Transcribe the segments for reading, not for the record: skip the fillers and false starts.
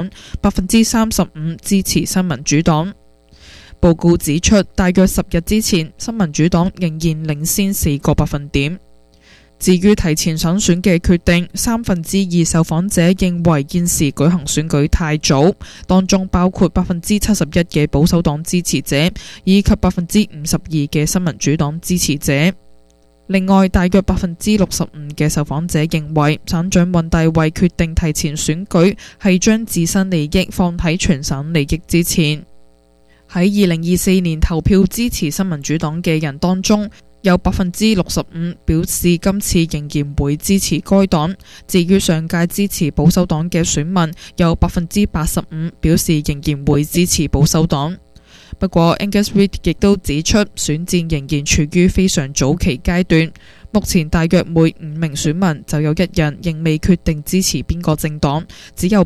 35%支持新民主黨。報告指出，大約10日之前，新民主黨仍然領先4個百分點。至於提前審選嘅決定，2/3受訪者認為現時舉行選舉太早，當中包括71%嘅保守黨支持者，以及52%嘅新民主黨支持者。另外，大約65%嘅受訪者認為，省長尹大維決定提前選舉係將自身利益放喺全省利益之前。喺2024年投票支持新民主黨嘅人當中，有65%表示今次仍然會支持該黨。至於上屆支持保守黨嘅選民，有85%表示仍然會支持保守黨。不過 Angus Reid 亦都指出，選戰仍然處於非常早期階段。目前大約每5名選民就有1人仍未決定支持邊個政黨，只有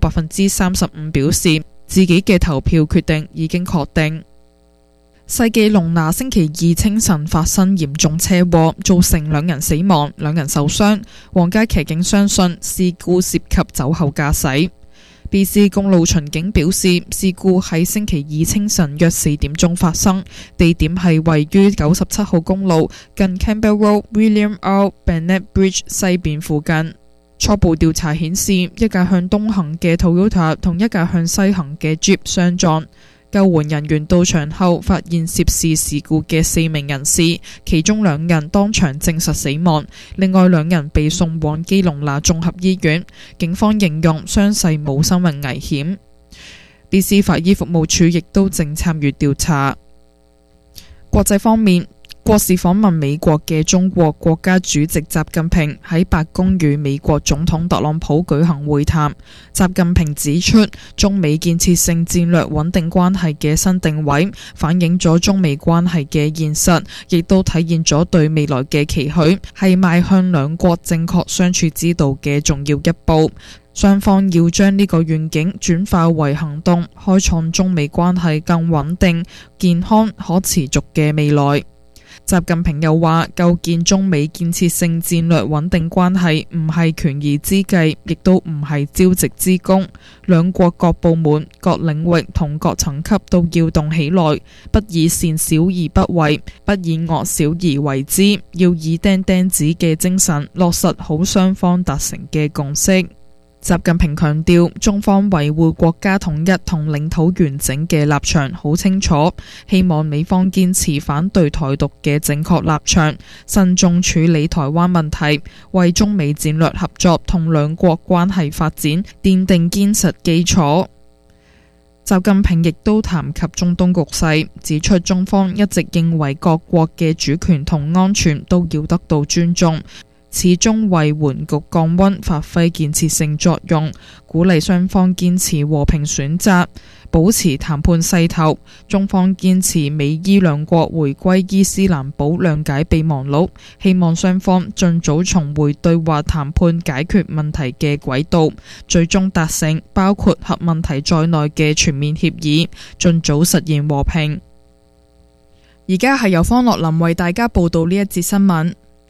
35%表示自己嘅投票決定已經確定。世紀隆拿星期二清晨發生嚴重車禍，造成2人死亡、2人受傷。皇家騎警相信事故涉及酒後駕駛。BC 公路巡警表示，事故喺星期二清晨約4點鐘發生，地點係位於97號公路近 Campbell Road William R. Bennett Bridge 西邊附近。初步調查顯示，一架向東行嘅 Toyota 同一架向西行嘅 Jeep 相撞。救援人員到場後發現涉事事故嘅4名人士，其中2人當場證實死亡，另外2人被送往基隆拿綜合醫院。警方形容傷勢冇生命危險。BC 法醫服務處亦都正參與調查。國際方面，國事訪問美國嘅中國國家主席習近平喺白宮與美國總統特朗普舉行會談。習近平指出，中美建設性戰略穩定關係嘅新定位，反映咗中美關係嘅現實，亦都體現咗對未來嘅期許，係邁向兩國正確相處之道嘅重要一步。雙方要將呢個願景轉化為行動，開創中美關係更穩定、健康、可持續嘅未來。習近平又話，構建中美建設性戰略穩定關係唔係權宜之計，亦都唔係朝夕之功。兩國各部門、各領域同各層級都要動起來，不以善小而不為，不以惡小而為之，要以釘釘子嘅精神落實好雙方達成嘅共識。習近平強調，中方維護國家統一同領土完整嘅立場好清楚，希望美方堅持反對台獨嘅正確立場，慎重處理台灣問題，為中美戰略合作同兩國關係發展奠定堅實基礎。習近平亦都談及中東局勢，指出中方一直認為各國嘅主權同安全都要得到尊重，始終為緩局降溫發揮建設性作用，鼓勵雙方堅持和平選擇，保持談判勢頭。中方堅持美伊兩國回歸伊斯蘭堡諒解備忘錄，希望雙方盡早重回對話談判解決問題嘅軌道，最終達成包括核問題在內嘅全面協議，盡早實現和平。而家係由方樂林為大家報道呢一節新聞。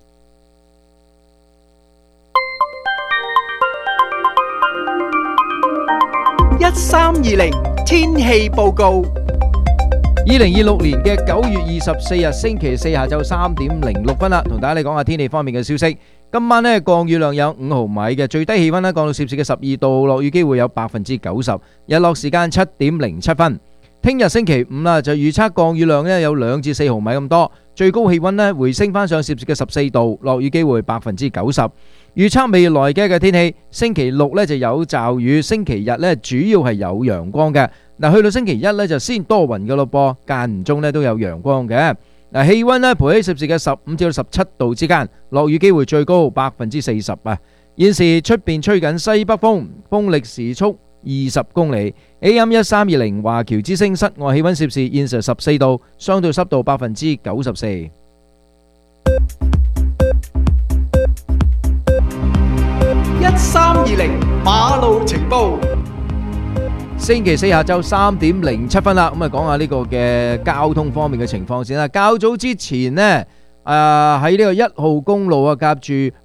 1320天氣報告。2026年嘅9月24日星期四下晝3點06分啦，同大家嚟講下天氣方面嘅消息。今晚呢，降雨量有5毫米嘅，最低氣溫呢降到攝氏嘅12度，落雨機會有90%，日落時間7點07分。聽日星期五啦，就預測降雨量呢有2至4毫米咁多，最高氣溫呢回升翻上攝氏嘅14度，落雨機會90%。預測未來嘅天氣，星期六呢就有驟雨，星期日呢主要係有陽光嘅。嗱，去到星期一呢就先多雲嘅咯噃，間唔中呢都有陽光嘅。嗱，氣溫呢徘喺攝氏嘅15至17度之間，落雨機會最高40%啊。現時出邊吹緊西北風，風力時速20公里。AM 1320華僑之聲室外氣溫攝氏現時14度，相對濕度94%。1320馬路情報。星期四下晝3點07分啦，咁啊講下呢個嘅交通方面嘅情況先啦。較早之前呢，喺呢個1號公路啊，夾住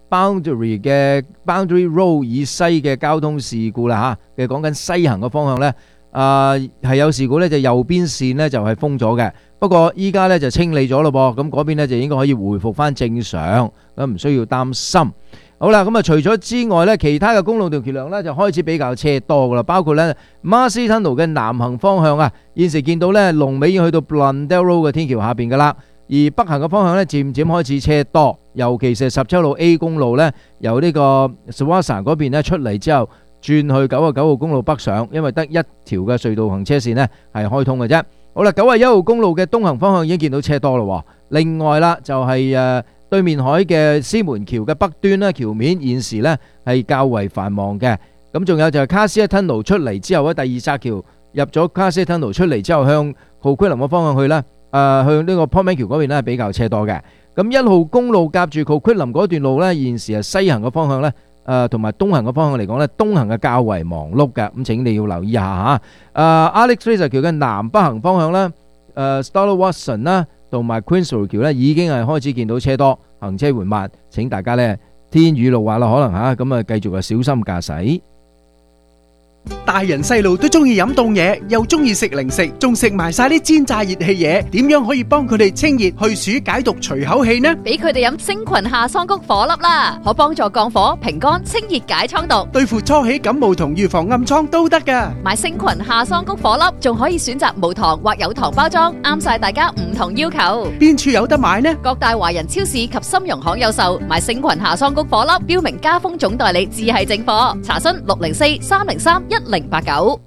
Boundary 嘅 Boundary Road 以西嘅交通事故啦嚇，講緊西行嘅方向呢，係有事故呢，就右邊線呢就係封咗嘅。不過依家呢就清理咗咯噃，咁嗰邊呢就應該可以回復翻正常，咁唔需要擔心。好啦，咁除咗之外呢，其他嘅公路條橋梁呢就開始比較車多噶啦，包括呢 Marcy Tunnel 嘅南行方向啊，現時見到呢龍尾已經去到 Blundell Road 嘅天橋下邊噶啦，而北行嘅方向呢漸漸開始車多，尤其是17路 A 公路呢，由呢個 Swansea 嗰邊呢出嚟之後，轉去99號公路北上，因為得一條嘅隧道行車線呢係開通嘅啫。好啦，91號公路嘅東行方向已經見到車多咯。另外啦，就係對面海嘅獅門橋嘅北端呢，橋面現時呢係較為繁忙嘅。咁仲有就係 Cassia Tunnel 出嚟之後咧，第二紮橋入咗 Cassia Tunnel 出嚟之後，向 Coquitlam 嘅方向去呢，向呢個 Portman 橋嗰邊呢係比較車多嘅。咁1號公路夾住 Coquitlam 嗰段路呢，現時係西行嘅方向呢，同埋東行嘅方向嚟講呢，東行嘅較為忙碌嘅，咁請你要留意下嚇。Alex Fraser 橋嘅南北行方向呢，Stella Watson 啦，同埋 Queensroad 橋呢已經係開始見到車多，行車緩慢。請大家呢天雨路滑啦，可能嚇咁繼續小心駕駛。 大人細路都中意飲凍嘢，又中意食零食，仲食埋晒啲煎炸熱氣嘢，點樣可以幫佢哋清熱去暑解毒除口氣呢？ 俾佢哋飲星群夏桑菊火粒啦，可幫助降火平肝清熱解瘡毒， 對付初起感冒同預防暗瘡都得噶。 買星群夏桑菊火粒仲可以選擇無糖或有糖包裝，啱晒大家唔同要求。 邊處有得買呢？ 各大華人超市及深融行有售。買星群夏桑菊火粒，標明加豐總代理，只係正貨。查詢604-303-1089。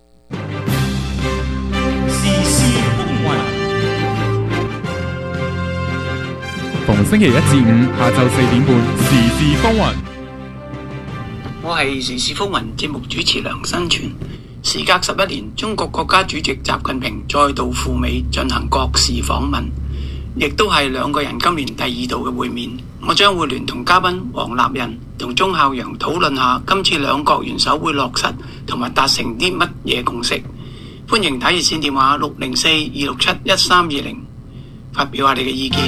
時事風雲，逢星期1至5下晝4點半，時事風雲。 我係時事風雲節目主持梁新全。時隔11年，中國國家主席習近平再度赴美進行國事訪問，亦都係兩個人今年第2度嘅會面。我將會聯同嘉賓黃立仁同鐘孝陽討論下今次兩國元首會落實同埋達成啲乜嘢共識。歡迎打熱線電話604-267-1320發表下你嘅意見。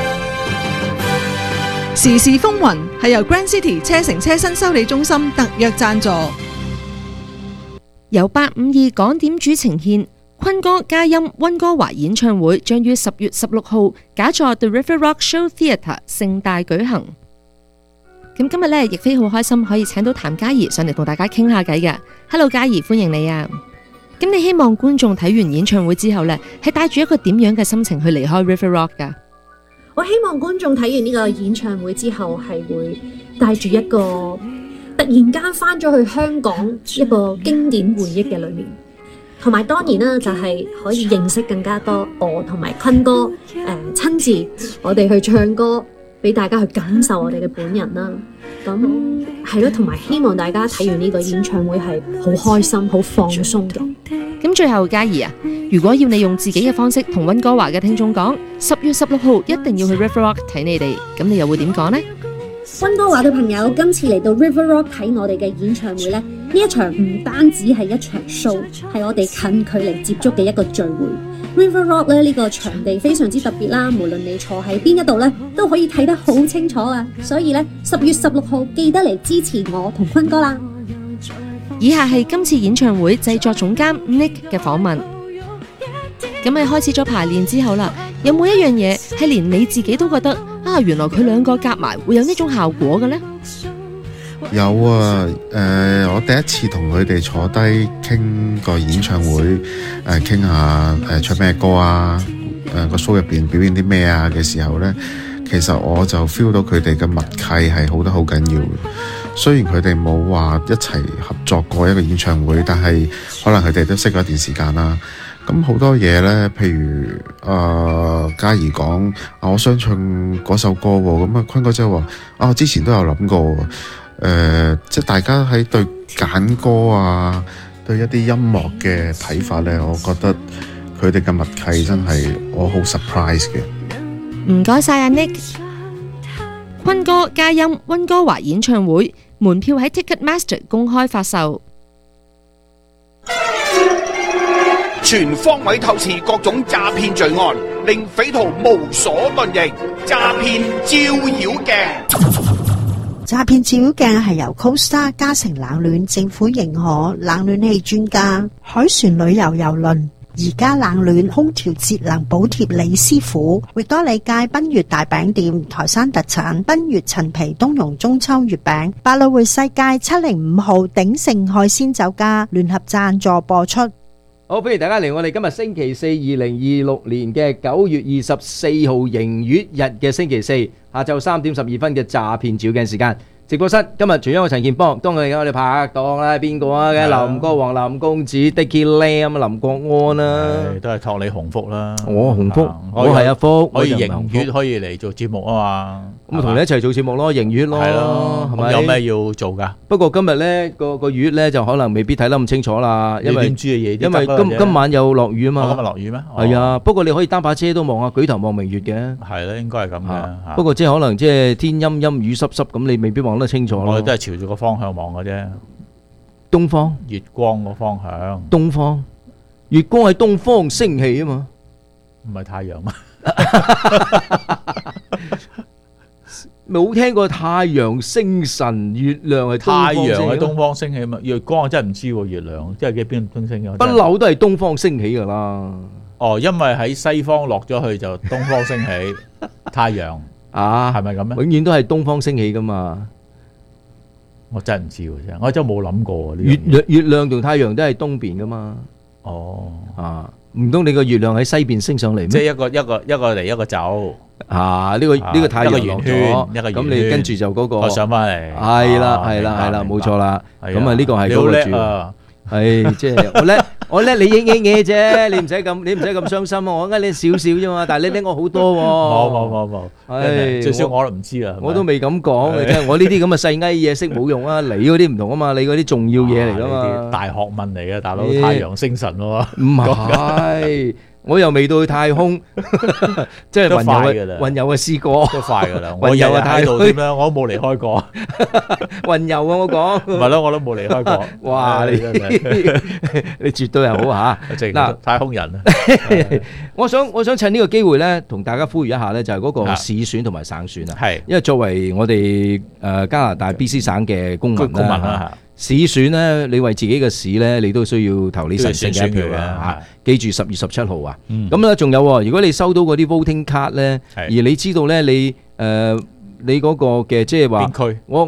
時事風雲係由 Grand City 車城車身修理中心特約贊助， 由852港點主呈獻坤哥嘉音溫哥華演唱會將於10月16號假座 The River Rock Show Theatre 盛大舉行。咁今日呢，亦非好開心可以請到譚嘉儀上嚟同大家傾下偈嘅。Hello， 嘉儀，歡迎你啊！咁你希望觀眾睇完演唱會之後呢，係帶住一個點樣嘅心情去離開 River Rock 噶？ 我希望觀眾睇完呢個演唱會之後，係會帶住一個突然間翻咗去香港一個經典回憶嘅裏面。同埋當然啦，就係可以認識更加多我同埋坤哥親自我哋去唱歌，俾大家去感受我哋嘅本人啦。咁係咯，同埋希望大家睇完呢個演唱會係好開心、好放鬆嘅。 咁最後嘉儀啊，如果要你用自己嘅方式同溫哥華嘅聽眾講，10月16號一定要去 River Rock 睇你哋，咁你又會點講呢？ 溫哥華嘅朋友，今次嚟到 River Rock 睇我哋嘅演唱會呢，呢一場唔單止係一場 show， 係我哋近距離接觸嘅一個聚會。River Rock 咧，呢個場地非常之特別啦，無論你坐喺邊一度呢，都可以睇得好清楚啊！所以呢，10月16號記得嚟支持我同坤哥啦。 以下係今次演唱會製作總監 Nick 嘅訪問。咁喺開始咗排練之後啦，有冇一樣嘢係連你自己都覺得啊，原來佢兩個夾埋會有呢種效果嘅呢？ 有啊，我第一次同佢哋坐低傾個演唱會，傾下唱咩歌啊，個 show 入邊表演啲咩啊嘅時候呢，其實我就 feel 到佢哋嘅默契係好得好緊要嘅。雖然佢哋冇話一齊合作過一個演唱會，但係可能佢哋都識咗一段時間啦。咁好多嘢呢，譬如嘉儀講我想唱嗰首歌喎，咁坤哥就話我之前都有諗過。即係大家喺對揀歌啊，對一啲音樂嘅睇法呢，我覺得佢哋嘅默契真係我好 surprise 嘅。 唔該晒阿 Nick。坤哥嘉音溫哥華演唱會門票喺 Ticketmaster 公開發售。 全方位透視各種詐騙罪案，令匪徒無所遁形，詐騙照妖鏡。 詐騙照妖鏡係由 CoStar 嘉誠冷暖政府認可冷暖氣專家海船旅遊郵輪而家冷暖空調節能補貼李師傅，域多利街賓悅大餅店台山特產賓悅陳皮冬蓉中秋月餅，百老匯世界705號鼎盛海鮮酒家聯合贊助播出。 好，歡迎大家嚟我哋今日星期四2026年嘅9月24號迎月日嘅星期四下晝3點12分嘅詐騙照鏡時間。直播室今日除咗我陳健邦，當我哋拍檔啦，邊個啊？林國王、林公子、Dicky Lam、林國安啦， 都係託你鴻福啦。 我鴻福，我係阿福， 可以迎月可以嚟做節目啊嘛。 咁同你一齊做節目咯，迎月咯， 係咯，係咪？有咩要做㗎？ 不過今日咧個月咧就可能未必睇得咁清楚啦，因為點知嘅嘢？ 因為今晚有落雨啊嘛。 今日落雨咩？ 係啊，不過你可以擔把遮都望下，舉頭望明月嘅。 係咧，應該係咁嘅。 不過即係可能即係天陰陰雨濕濕咁，你未必望得清楚咯。 我哋都係朝住個方向望嘅啫。 東方月光個方向。 東方月光係東方升起啊嘛， 唔係太陽嘛？ 冇聽過太陽星辰，月亮係太陽喺東方升起嘛？月光我真係唔知喎，月亮即係幾邊星嘅？ 不嬲都係東方升起噶啦。 哦，因為喺西方落咗去就東方升起，太陽啊， 係咪咁咧？ 永遠都係東方升起噶嘛。 我真係唔知喎，真我真係冇諗過呢。 月亮同太陽都係東邊噶嘛。 哦， 啊，唔通你個月亮喺西邊升上嚟咩？ 即係一個嚟一個走。 啊！呢個太陽落咗，咁你跟住就嗰個上翻嚟， 係啦，冇錯啦。咁啊，呢個係嗰個主，係即係我叻你影嘢啫，你唔使咁傷心啊！我呃你少少啫嘛，但係你叻我好多喎。 冇，唉，最少我都唔知啊， 我都未咁講嘅啫。我呢啲咁嘅細蟻嘢識冇用啊，你嗰啲唔同啊嘛，你嗰啲重要嘢嚟噶嘛， 大學問嚟嘅大佬，太陽星辰喎， 唔係。我又未到去太空，即係雲遊嘅試過， 都快噶啦。我日日喺度點樣，我都冇離開過。 雲遊啊，我講唔係咯，我都冇離開過。 哇，你絕對係好嚇。 嗱，太空人啊！ 我想趁呢個機會咧，同大家呼籲一下咧，就係嗰個市選同埋省選啊。係，因為作為我哋加拿大 BC 省嘅公民啦。市選咧，你為自己嘅市咧，你都需要投你神聖嘅一票啊！記住10月17號啊！咁咧仲有，如果你收到嗰啲 voting card 咧，而你知道咧，你嗰個嘅即係話，我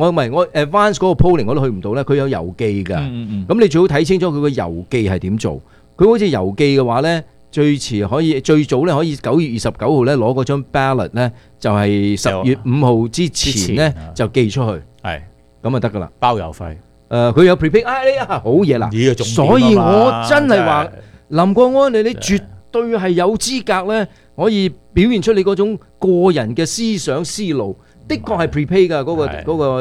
advance 嗰個 polling 我都去唔到咧，佢有郵寄㗎。咁你最好睇清楚佢個郵寄係點做。佢好似郵寄嘅話咧，最早咧可以9月29號咧攞嗰張 ballot 咧，就係10月5號之前咧就寄出去。係。咁就得噶啦， 包郵費。 佢有 prepay，好嘢啦。所以我真係話林國安你絕對係有資格咧，可以表現出你嗰種個人嘅思想思路。的確係 prepay 噶嗰個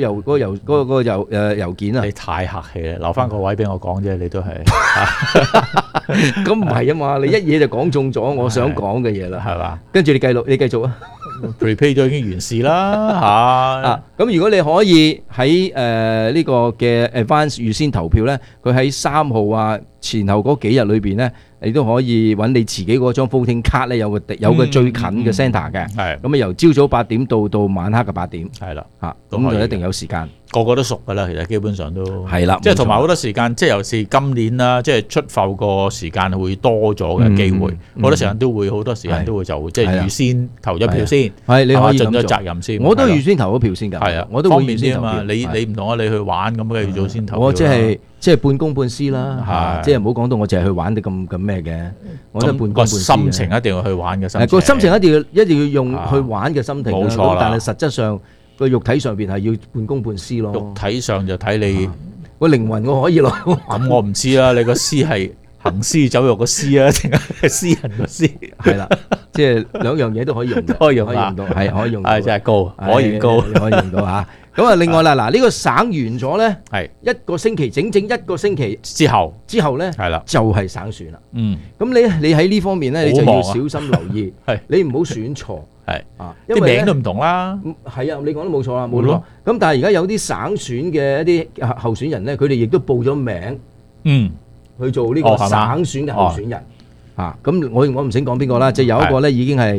郵件啊！ 你太客氣啦，留翻個位俾我講啫，你都係。 咁唔係啊嘛，你一嘢就講中咗我想講嘅嘢啦，係嘛？跟住你繼續啊。 prepay 咗已經完事啦嚇。 咁如果你可以喺呢個嘅 advance 預先投票咧，佢喺3號啊前後嗰幾日裏邊咧，你都可以揾你自己嗰張 voting card 咧，有個最近嘅 centre 嘅。係。咁啊由朝早8點到晚黑嘅8點。係啦。嚇。咁就一定有時間。 個個都熟㗎啦，其實基本上都係啦。 即係同埋好多時間，即係尤其是今年啦，即係出埠個時間會多咗嘅機會，好多時間都會好多時間都會就即係預先投咗票先。 係你可以盡咗責任先。 我都預先投咗票先㗎。係啊，我都會預先投票。 你唔同啊，你去玩咁嘅預早先投票。 我即係半公半私啦，即係唔好講到我淨係去玩得咁咩嘅。我都係半公半私。 心情一定要去玩嘅心情。 個心情一定要用去玩嘅心情。 冇錯啦。 但係實質上個肉體上邊係要半公半私咯。 肉體上就睇你個靈魂我可以咯。 咁我唔知啦，你個絲係行屍走肉個絲啊，定係詩人個絲？係啦，即係兩樣嘢都可以用， 可以用到，係可以用到。 係真係高，可以高， 可以用到嚇。咁啊，另外啦，嗱呢個省完咗咧，係一個星期，整一個星期之後咧，係啦，就係省選啦。咁你喺呢方面咧，你就要小心留意，係你唔好選錯，係啊， 啲名都唔同啦。 係啊，你講得冇錯啦，冇錯。咁但係而家有啲省選嘅一啲候選人咧，佢哋亦都報咗名，去做呢個省選嘅候選人。咁我唔想講邊個啦，即係有一個咧已經係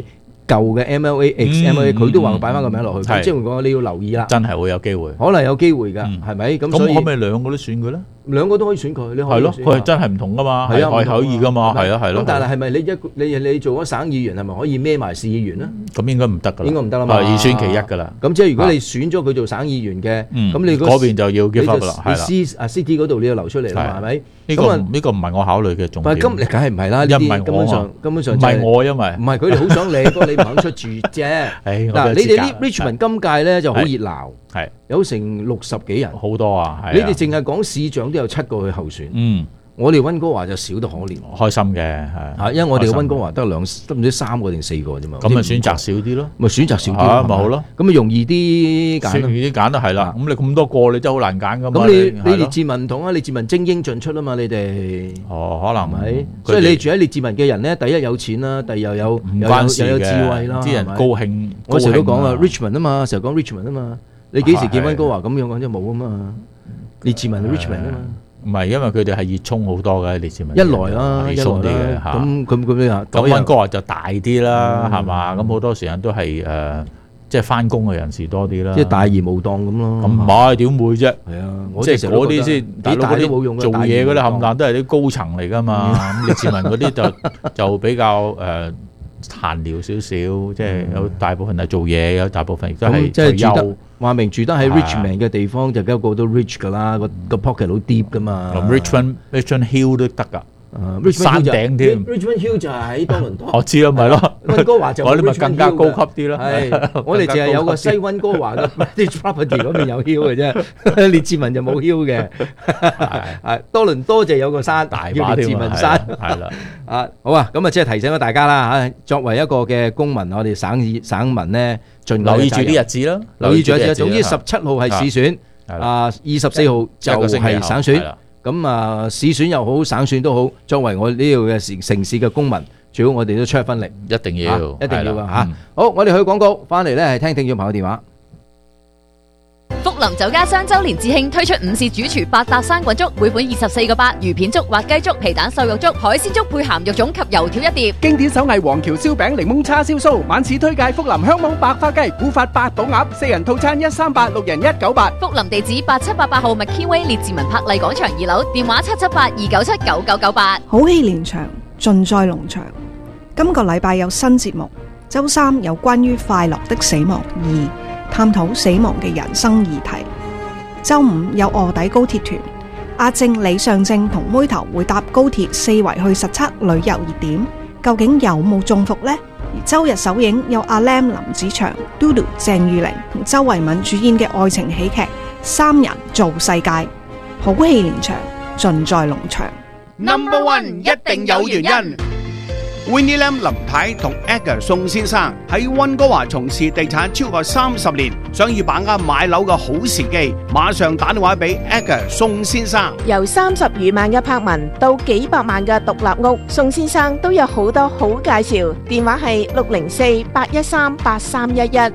舊嘅 MLA、XMLA， 佢都話佢擺翻個名落去， 係即係講你要留意啦。 真係會有機會， 可能有機會㗎，係咪？咁咁所以可唔可以兩個都選佢咧？ 兩個都可以選佢，你可以係咯， 選佢係真係唔同噶嘛， 係啊係可以噶嘛，係啊係咯。 咁但係係咪你做咗省議員係咪可以孭埋市議員咧？ 咁應該唔得㗎啦， 應該唔得啦嘛， 二選其一㗎啦。 咁即係如果你選咗佢做省議員嘅，咁你嗰邊就要 give up 啦，係啦。 你 City 嗰度你要留出嚟啦，係咪？ 呢個唔係我考慮嘅重點。 咁你梗係唔係啦？呢啲根本上唔係我，因為唔係佢哋好想你，不過你唔肯出住啫。嗱，你哋呢 Richmond 今屆咧就好熱鬧， 係有成60幾人， 好多啊！ 你哋淨係講市長都有7個去候選，我哋溫哥華就少得可憐。 開心嘅係， 因為我哋嘅溫哥華得唔知3個定4個啫嘛。 咁咪選擇少啲咯， 咪選擇少啲咪好咯。 咁咪容易啲揀， 容易啲揀都係啦。咁你咁多個，你真係好難揀噶嘛。 咁你列治文唔同啊，列治文精英進出啊嘛，你哋可能係，所以你住喺列治文嘅人咧，第一有錢啦，第二又有智慧啦， 啲人高興。 我成日都講啊 ，Richmond 啊嘛，成日講 Richmond 啊嘛，你幾時見溫哥華咁樣講就冇啊嘛，列治文 Richmond 啊嘛。 唔係，因為佢哋係熱衷好多嘅列治文。 一來啦， 熱衷啲嘅嚇。 咁樣咁溫哥華就大啲啦，係嘛？咁好多時間都係即係翻工嘅人士多啲啦。 即係大而無當咁咯。 咁唔係點會啫？ 係啊， 即係嗰啲先，大佬嗰啲做嘢嗰啲冚唪唥都係啲高層嚟㗎嘛。咁列治文嗰啲就比較閒聊少少，即係有大部分係做嘢，有大部分亦都係退休。 話明住得喺 Richmond 嘅地方，就梗個都 rich 㗎啦，個 pocket 好 deep 㗎嘛。 Richmond Hill 都得㗎，山頂添。 Richmond Hill 就係喺多倫多。 我知啦，咪咯。 溫哥華就我哋咪更加高級啲咯。 係，我哋淨係有個西溫哥華嘅 British Property 嗰邊有 hill 嘅啫，列治文就冇 hill 嘅。係多倫多就有個山， 大叫列治文山。係啦，好啊，咁啊，即係提醒咗大家啦嚇。作為一個嘅公民，我哋省民咧，盡留意住啲日子啦， 留意住日子。總之17號係市選，24號就係省選。咁市選又好，省選都好，作為我呢度嘅城市嘅公民，最好我哋都出一分力， 一定要嚇。好，我哋去廣告，翻嚟咧係聽聽眾朋友電話。 福林酒家雙周年致慶推出午市主廚百搭生滾粥，每款24個8，魚片粥、滑雞粥、皮蛋瘦肉粥、海鮮粥配鹹肉粽及油條一碟。 經典手藝黃橋燒餅、檸檬叉燒酥，晚市推介福林香網白花雞、古法八寶鴨，4人套餐138，6人198。 福林地址8788號 McKinway 列治文柏麗廣場2樓，電話778-297-9998。 好戲連場，盡在農場。今個禮拜有新節目，周3有關於快樂的死亡2，探討死亡嘅人生議題。周5有臥底高鐵團，阿正、李尚正同妹頭會搭高鐵4圍去實測旅遊熱點，究竟有冇中伏呢？而周日首映有阿 Lam 林子祥、Dodo 鄭裕玲同周慧敏主演嘅愛情喜劇《三人造世界》，好戲連場，盡在農場。 Number One 一定有原因。Winnie Lam 林太同 Edgar 宋先生喺溫哥華從事地產超過30年，想要把握買樓嘅好時機，馬上打電話俾 Edgar 宋先生。 由30餘萬嘅柏文到幾百萬嘅獨立屋，宋先生都有好多好介紹。電話係604-813-8311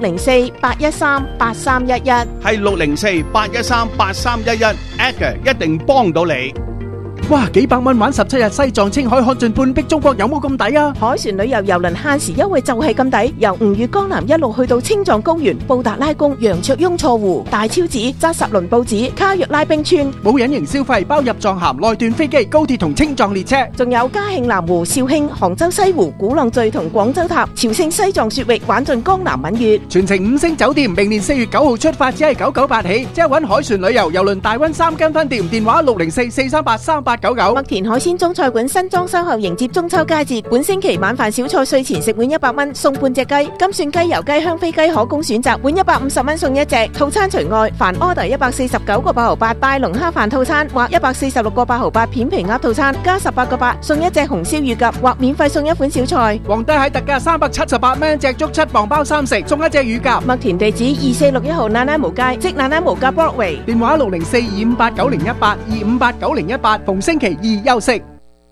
604-813-8311，係 604-813-8311 Edgar 一定幫到你。 哇！幾百蚊玩17日西藏青海看盡半壁中國，有冇咁抵啊？ 海船旅遊郵輪限時優惠就係咁抵，由吳越江南一路去到青藏高原、布達拉宮、羊卓雍錯湖、大昭寺、扎什倫布寺、卡約拉冰川， 冇隱形消費，包入藏函、內段飛機、高鐵同青藏列車， 仲有嘉慶南湖、肇慶、杭州西湖、鼓浪嶼同廣州塔、朝聖西藏雪域，玩盡江南閩粵， 全程5星酒店。明年4月9號出發，只係998起，即係揾海船旅遊郵輪大溫3間分店，電話604-438-3899。 麥田海鮮中菜館新裝修後迎接中秋佳節，本星期晚飯小菜稅前食碗100蚊，送半隻雞，金蒜雞、油雞、香飛雞可供選擇，碗150蚊送一隻，套餐除外。凡 order 149個8毫8大龍蝦飯套餐或146個8毫8片皮鴨套餐，加18個8送一隻紅燒乳鴿或免費送一款小菜。 皇帝蟹特價378蚊隻，足7磅包3食，送一隻乳鴿。 麥田地址2461號那拉無街，即那拉無街 Broadway， 電話604-258-9018 258-9018，逢星期2休息。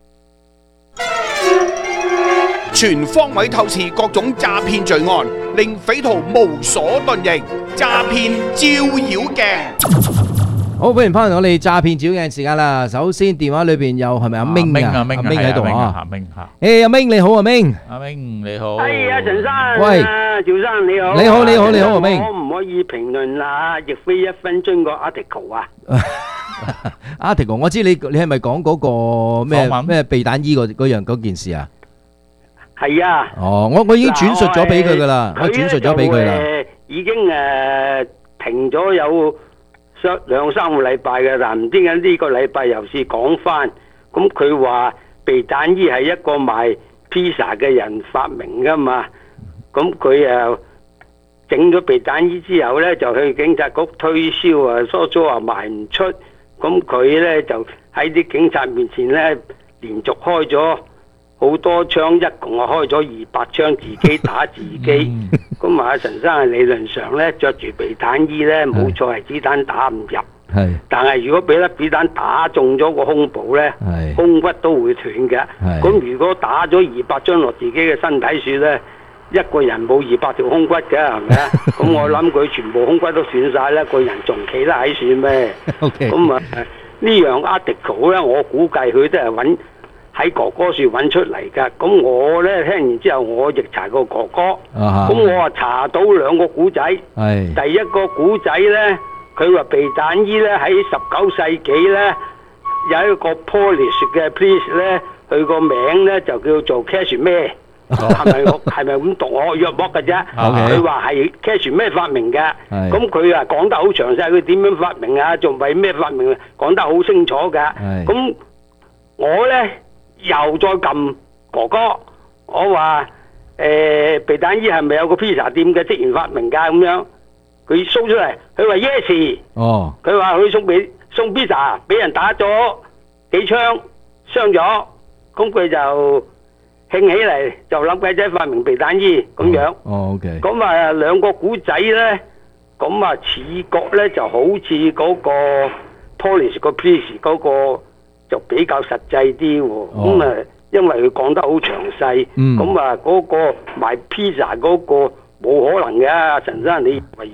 全方位透視各種詐騙罪案，令匪徒無所遁形，詐騙照妖鏡。 好，歡迎翻嚟我哋詐騙照嘅時間啦。首先電話裏邊有係咪阿明啊？阿明喺度啊？ 阿明嚇。 誒，阿明你好，阿明。 阿明你好。 係啊，陳生。 喂， 趙生你好。 你好，你好，你好，阿明。 可唔可以評論下亦非1分鐘個 article 啊 ？article， 我知你係咪講嗰個咩避彈衣嗰件事啊？ 係啊。 哦，我已經轉述咗俾佢噶啦，我轉述咗俾佢啦。 已經停咗有2-3個禮拜嘅，但唔知點解呢個禮拜又是講翻。咁佢話避彈衣係一個賣披薩嘅人發明噶嘛。咁佢又整咗避彈衣之後呢，就去警察局推銷啊，初初話賣唔出。咁佢呢就喺啲警察面前呢，連續開咗好多槍，一共開咗200槍，自己打自己。咁啊，陳生係理論上呢，着住避彈衣呢，冇錯係子彈打唔入。但係如果俾粒子彈打中咗個胸部呢，胸骨都會斷嘅。咁如果打咗200槍落自己嘅身體處呢，一個人冇200條胸骨嘅，係咪啊？咁我諗佢全部胸骨都斷晒咧，個人仲企得喺處咩？咁啊呢樣 article 咧，我估計佢都係揾喺哥哥處揾出嚟㗎。咁我咧聽完之後，我亦查過哥哥。咁我啊查到2個古仔。第一個古仔咧，佢話避彈衣咧喺19世紀咧有一個 Polish 嘅 police 咧，佢個名咧就叫做 Cashmere。係咪咁讀我約莫嘅啫？佢話係 Cashmere 發明嘅，咁佢啊講得好詳細，佢點樣發明啊？仲為咩發明？講得好清楚嘅。咁我咧又再撳哥哥，我話避彈衣係咪有個披薩店嘅職員發明㗎？咁樣佢 show 出嚟，佢話 yes。佢話佢送披薩俾人打咗幾槍，傷咗，咁佢就興起嚟就諗鬼仔發明避彈衣咁樣。咁啊2個古仔咧，咁啊似覺咧就好似嗰個 Polish 個 police 嗰個就比較實際啲喎。咁啊因為佢講得好詳細，咁啊嗰個賣披薩嗰個冇可能嘅。陳生你以為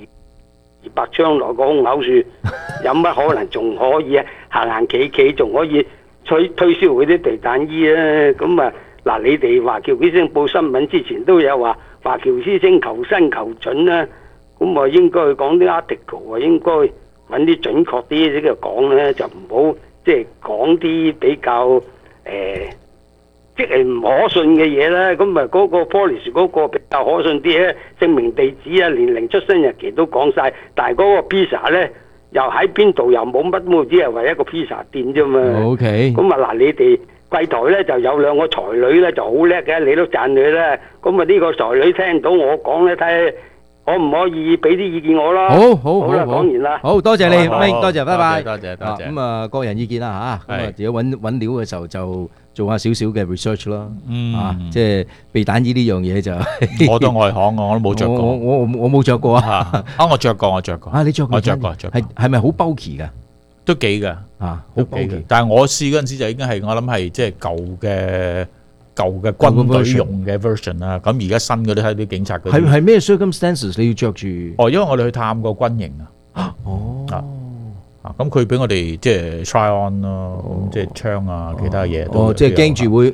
200槍落個胸口處，有乜可能仲可以行企仲可以推銷嗰啲避彈衣咧？咁啊嗱，你哋華僑之聲報新聞之前都有話華僑之聲求新求準啦，咁啊應該講啲 article 啊，應該揾啲準確啲呢個講咧，就唔好即係講啲比較即係唔可信嘅嘢啦。咁啊嗰個 police 嗰個比較可信啲咧，姓名地址啊、年齡、出生日期都講晒，但係嗰個 pizza 咧又喺邊度又冇乜都只係為一個 pizza 店啫嘛。咁啊嗱，你哋櫃台咧就有2個才女咧就好叻嘅，你都讚佢啦。咁啊呢個才女聽到我講咧，睇可唔可以俾啲意見我啦？好啦，講完啦。 好多謝你，明多謝，拜拜。 多謝。 咁啊個人意見啦嚇，咁啊自己揾料嘅時候就做下少少嘅 research 咯。即係避彈衣呢樣嘢就我都外行我都冇着過。 我冇着過啊。 我着過。 你着過？ 我着過。 係咪好 bulky 㗎？ 都幾㗎， 好幾嘅。但係我試嗰陣時就已經係我諗係即係舊嘅軍隊用嘅 version 啦。咁而家新嗰啲睇啲警察嗰啲係咩 circumstances 你要着住？ 因為我哋去探過軍營啊。咁佢俾我哋即係 try on 咯，即係槍啊，其他嘢。 即係驚住會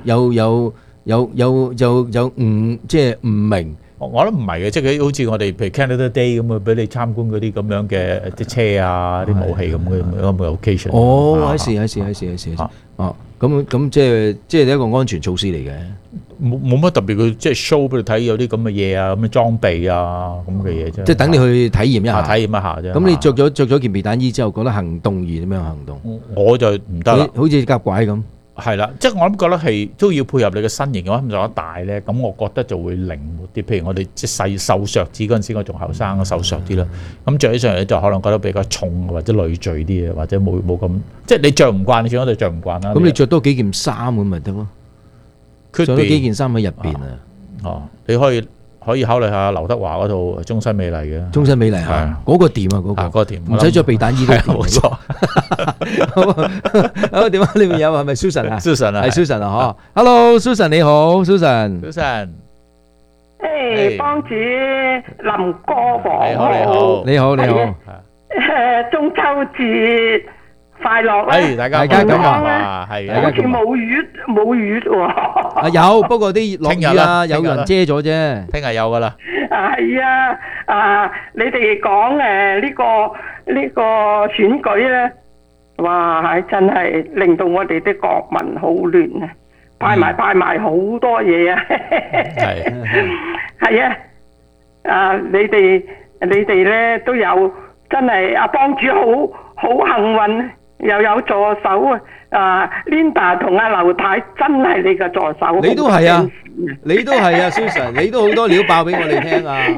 有即係唔明。 我諗唔係嘅，即係好似我哋譬如 Canada Day 咁啊，俾你參觀嗰啲咁樣嘅啲車啊、啲武器咁嘅 occasion。 係。咁即係一個安全措施嚟嘅。 冇乜特別，佢即係 show 俾你睇有啲咁嘅嘢啊，咁嘅裝備啊，咁嘅嘢啫。 即係等你去體驗一下。 體驗一下啫。 咁你着咗件避彈衣之後，覺得行動而點樣行動？ 我就唔得啦， 好似夾拐咁。 係啦，即係我諗覺得係都要配合你嘅身形嘅話，咁做得大咧，咁我覺得就會靈活啲。譬如我哋即係細瘦削子嗰陣時，我仲後生，瘦削啲啦。咁着起上嚟就可能覺得比較重或者累贅啲嘅，或者冇咁，即係你着唔慣，你始終都着唔慣啦。 咁你着多幾件衫咁咪得咯？着多幾件衫喺入邊啊！ 你可以考慮下劉德華嗰套《終身美麗》嘅。 終身美麗係嗰個掂啊，嗰個掂，唔使着避彈衣都掂。冇錯。好，電話裏面有係咪 Susan 啊 ？Susan 啊， 係 Susan 啊，嗬。Hello，Susan 你好，Susan。 Susan。 幫主林哥房。 你好。 你好。 中秋節快樂啦！ 大家咁啊，係好似冇雨喎。 啊有，不過啲落雨啊，有人遮咗啫。 聽日有噶啦。 係啊，你哋講呢個選舉咧，哇，真係令到我哋啲國民好亂啊！派埋好多嘢啊！係啊，你哋咧都有真係阿幫主好幸運，又有助手啊！Linda 同阿劉太真係你嘅助手。 你都係啊，你都係啊 ，Susan， 你都好多料爆俾我哋聽啊！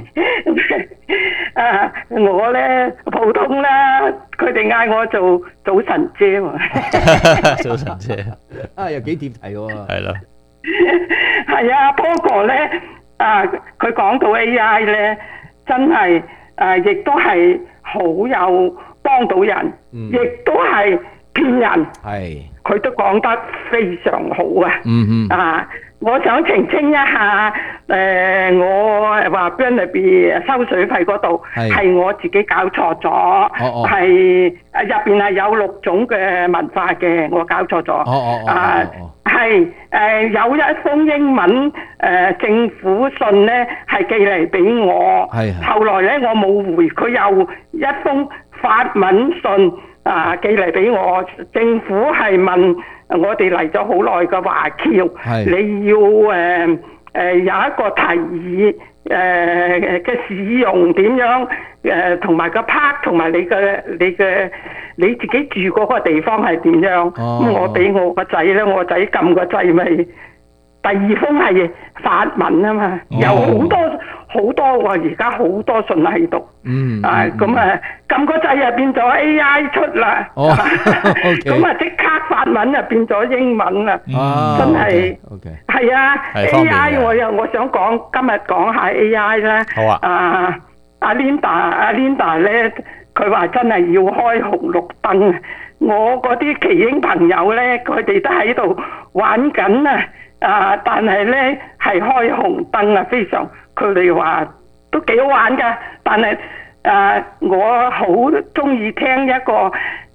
我咧普通啦，佢哋嗌我做早晨姐喎。 早晨姐啊，又幾貼題喎。 係咯。 係啊，波哥咧佢講到 AI 咧，真係亦都係好有幫到人，亦都係騙人。係。佢都講得非常好啊！我想澄清一下，我話 Burnaby 收水費嗰度係我自己搞錯咗，係入邊係有6種嘅文化嘅，我搞錯咗。係有一封英文政府信咧，係寄嚟俾我，後來咧我冇回，佢又一封法文信。寄嚟俾我，政府係問我哋嚟咗好耐嘅華僑，你要有一個提議嘅使用點樣同埋個 park 同埋你自己住嗰個地方係點樣？咁我俾我個仔咧，我個仔撳個掣咪。第二封係法文啊嘛，有好多喎，而家好多信喺度。咁撳個掣又變咗 AI 出啦。咁即刻法文又變咗英文啦。真係係啊 ！AI 我想今日講下 AI 咧。好啊。阿 Linda 咧，佢話真係要開紅綠燈。我嗰啲奇英朋友咧，佢哋都喺度玩緊啊！但係咧係開紅燈啊，非常佢哋話都幾好玩噶。但係我好中意聽一個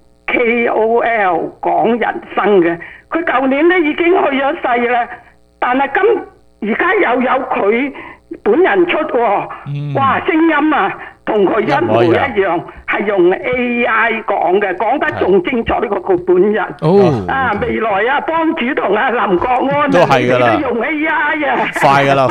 KOL 講人生嘅，佢舊年咧已經去咗世啦，但係而家又有佢本人出喎，哇！聲音啊同佢一模一樣，係用 AI 講嘅，講得仲精彩過佢本人。未來啊，幫主同阿林國安都係噶啦， 都用 AI 啊， 快噶啦。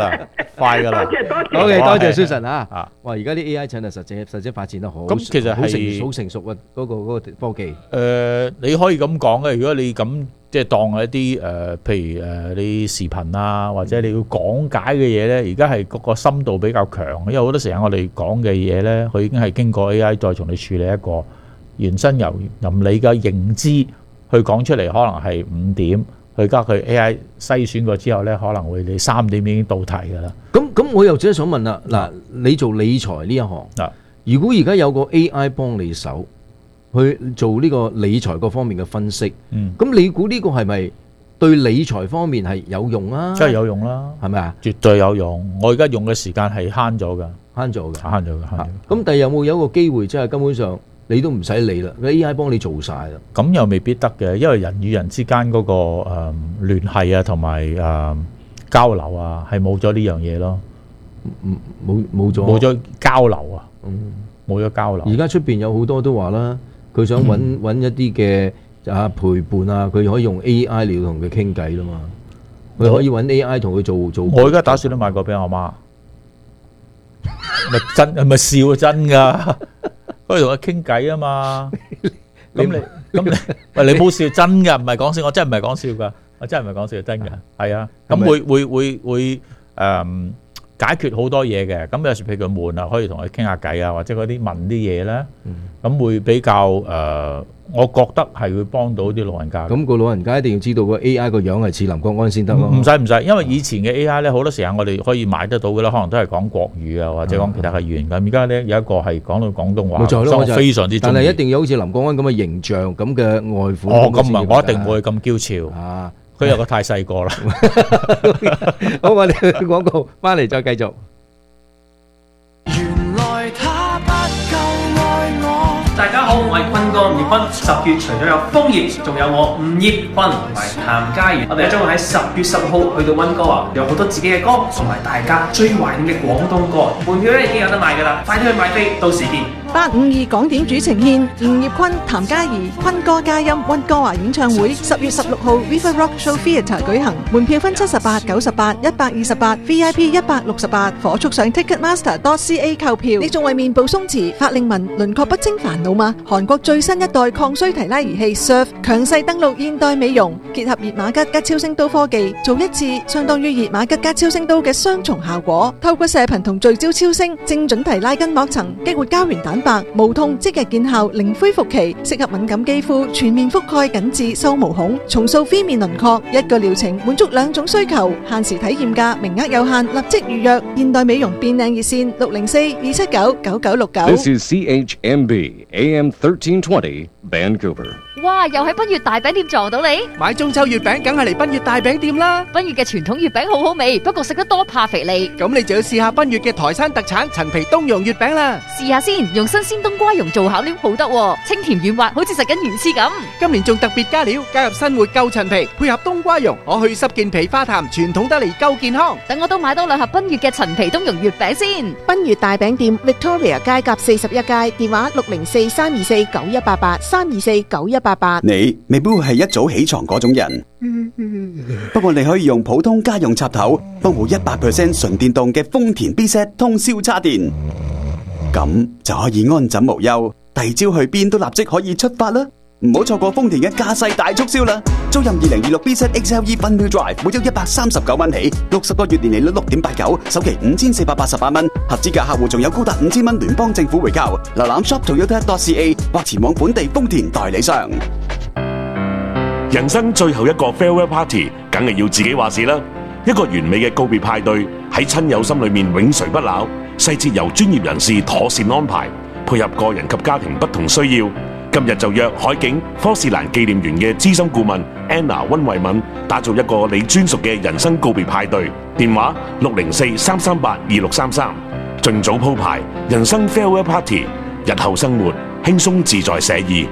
多謝 Susan 啊！哇，而家啲 AI 真係實際發展得好， 咁其實係好成熟啊！嗰個科技。 你可以咁講嘅，如果你咁。即係當一啲譬如啲視頻啊，或者你要講解嘅嘢咧，而家係個深度比較強，因為好多時間我哋講嘅嘢咧，佢已經係經過 AI 再從你處理一個原身由你嘅認知去講出嚟，可能係5點，去加佢 AI 篩選過之後咧，可能會你3點已經到題㗎啦。 咁我又真係想問啦，嗱，你做理財呢一行，如果而家有個 AI 幫你手，去做呢個理財各方面嘅分析，咁你估呢個係咪對理財方面係有用啊？ 真係有用啦， 係咪啊？ 絕對有用。我而家用嘅時間係慳咗㗎， 慳咗嘅。 咁但係有冇一個機會，即係根本上你都唔使理啦，AI 幫你做晒啦？ 咁又未必得嘅，因為人與人之間嗰個聯繫啊，同埋交流啊，係冇咗呢樣嘢咯。 冇咗交流啊，冇咗交流。 而家出邊有好多都話啦。佢想揾一啲嘅陪伴啊，佢可以用 AI 嚟同佢傾偈啦嘛。佢可以揾 AI 同佢做。 我而家打算都買個俾我媽，咪笑真㗎，可以同佢傾偈啊嘛。咁你冇笑真㗎，唔係講笑，我真係唔係講笑㗎，我真係唔係講笑，真㗎，係啊。咁會解決好多嘢嘅，咁有時譬如佢悶啊，可以同佢傾下偈啊，或者嗰啲問啲嘢咧，咁會比較我覺得係會幫到啲老人家。 咁個老人家一定要知道個 AI 個樣係似林國安先得咯。 唔使，因為以前嘅 AI 咧，好多時間我哋可以買得到嘅啦，可能都係講國語啊，或者講其他嘅語言咁。而家咧有一個係講到廣東話，所以我非常之中意。 但係一定要好似林國安咁嘅形象，咁嘅外款。 咁唔係，我一定唔會咁嬌俏。佢有個太細個啦。 好，我哋去廣告，翻嚟再繼續。 原來他不夠愛我。 大家好，我係坤哥吳業坤。10月除咗有楓葉，仲有我吳業坤同埋譚嘉儀。我哋將會喺10月10號去到溫哥華，有好多自己嘅歌，同埋大家最懷念嘅廣東歌。門票咧已經有得賣㗎啦，快啲去買飛，到時見。 852港點主呈獻吳業坤、譚嘉儀、坤哥嘉音溫哥華演唱會，10月16號 River Rock Show Theatre 舉行，門票分78、98、128、VIP 168，火速上 Ticketmaster.ca 購票。你仲為面部鬆弛、法令紋、輪廓不清煩惱嗎？韓國最新一代抗衰提拉儀器 Surf 強勢登陸現代美容，結合熱瑪吉加超聲刀科技，做一次相當於熱瑪吉加超聲刀嘅雙重效果。透過射頻同聚焦超聲，精準提拉筋膜層，激活膠原蛋白，無痛即日見效，零恢復期，適合敏感肌膚，全面覆蓋緊致收毛孔，重塑 V 面輪廓。一個療程滿足2種需求，限時體驗價，名額有限，立即預約。現代美容變靚熱線604-279-9969。 This is CHMB AM 1320 Vancouver。 哇！又喺賓悅大餅店撞到你， 買中秋月餅梗係嚟賓悅大餅店啦！ 賓悅嘅傳統月餅好好味，不過食得多怕肥膩。 咁你就要試下賓悅嘅台山特產陳皮冬蓉月餅啦！ 試下先，用新鮮冬瓜蓉做餡料好得喎，清甜軟滑，好似食緊魚翅咁。 今年仲特別加料，加入新活夠陳皮，配合冬瓜蓉，我去濕健脾化痰，傳統得嚟夠健康。 等我都買多2盒賓悅嘅陳皮冬蓉月餅先。 賓悅大餅店 Victoria 街甲41街，電話604-324-9188 324-9188。 你未必會係一早起床嗰種人，不過你可以用普通家用插頭幫補 100% 純電動嘅豐田 B-Set 通宵叉電，咁就可以安枕無憂，第二朝去邊都立即可以出發啦！唔好錯過豐田嘅駕駛大促銷啦！租任2026 B-Set XLE Fun-Wheel Drive 每周139蚊起，60個月年利率 6.89%，首期5488蚊，合資格客戶仲有高達5000蚊聯邦政府回購。瀏覽 shop.toyota.ca 或前往本地豐田代理商。 人生最後一個 farewell party，梗係要自己話事啦！一個完美嘅告別派對喺親友心裏面永垂不朽，細節由專業人士妥善安排，配合個人及家庭不同需要。今日就約海景科士蘭紀念園嘅資深顧問 Anna 溫慧敏，打造一個你專屬嘅人生告別派對。電話604-338-2633，盡早鋪排人生 farewell party， 日後生活輕鬆自在寫意。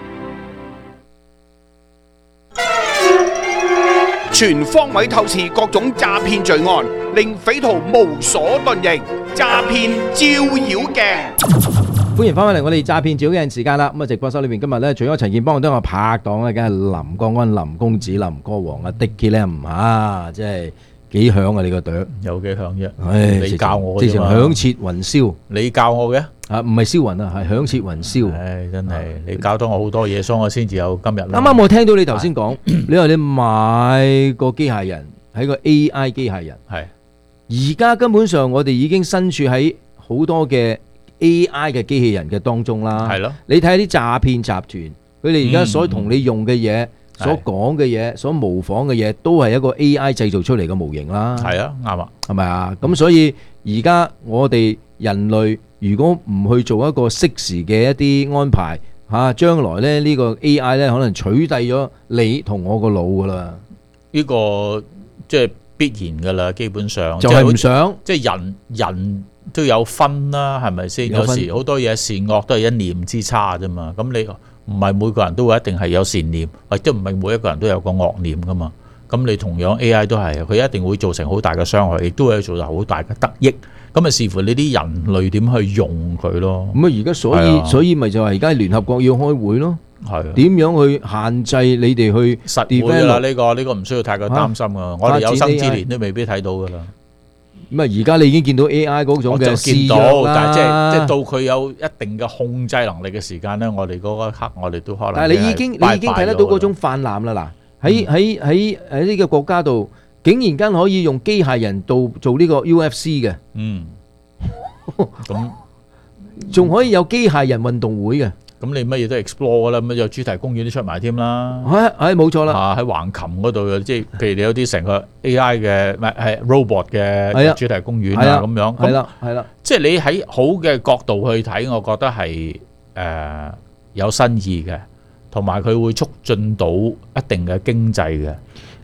全方位透視各種詐騙罪案，令匪徒無所遁形。詐騙照妖鏡。 歡迎翻返嚟我哋詐騙照鏡時間啦！咁啊，直播室裏面今日咧，除咗陳健邦，都有拍檔咧，梗係林國安、林公子、林歌王啊 Dicky Lam 啊，即係幾響啊！你個朵有幾響啫？ 唉， 你教我直情響徹雲霄。 你教我嘅啊，唔係燒雲啊，係響徹雲霄。 唉，真係你教咗我好多嘢，所以我先至有今日啦。 啱啱我聽到你頭先講，你話你買個機械人係個 AI 機械人， 係而家根本上我哋已經身處喺好多嘅 AI 嘅機器人嘅當中啦， 係咯。 你睇下啲詐騙集團，佢哋而家所同你用嘅嘢、所講嘅嘢、所模仿嘅嘢，都係一個 AI 製造出嚟嘅模型啦。 係啊，啱啊， 係咪啊？咁所以而家我哋人類如果唔去做一個適時嘅一啲安排嚇，將來咧呢個 AI 咧可能取締咗你同我個腦噶啦。 呢個即係必然噶啦，基本上就係唔想即係人都有分啦，係咪先？有時好多嘢善惡都係一念之差啫嘛。咁你唔係每個人都會一定係有善念，或者唔係每一個人都有個惡念噶嘛。咁你同樣 AI 都係，佢一定會造成好大嘅傷害，亦都會造成好大嘅得益。咁啊，視乎你啲人類點去用佢咯。 咁啊，而家所以咪就係而家聯合國要開會咯。 係點樣去限制你哋去實會啦？呢個唔需要太過擔心啊！我哋有生之年都未必睇到噶啦。 咁啊，而家你已經見到 AI 嗰種嘅見到，但係即係到佢有一定嘅控制能力嘅時間咧，我哋嗰一刻我哋都可能。 但係你已經睇得到嗰種泛濫啦！嗱，喺呢個國家度，竟然間可以用機械人做呢個 UFC 嘅。 嗯。咁仲可以有機械人運動會嘅。 咁你乜嘢都 explore 噶啦，咁有主題公園都出埋添啦。 係冇錯啦。 喺橫琴嗰度，即係譬如你有啲成個 AI 嘅，唔係 robot 嘅主題公園啊咁樣。 係啦。 即係你喺好嘅角度去睇，我覺得係有新意嘅，同埋佢會促進到一定嘅經濟嘅。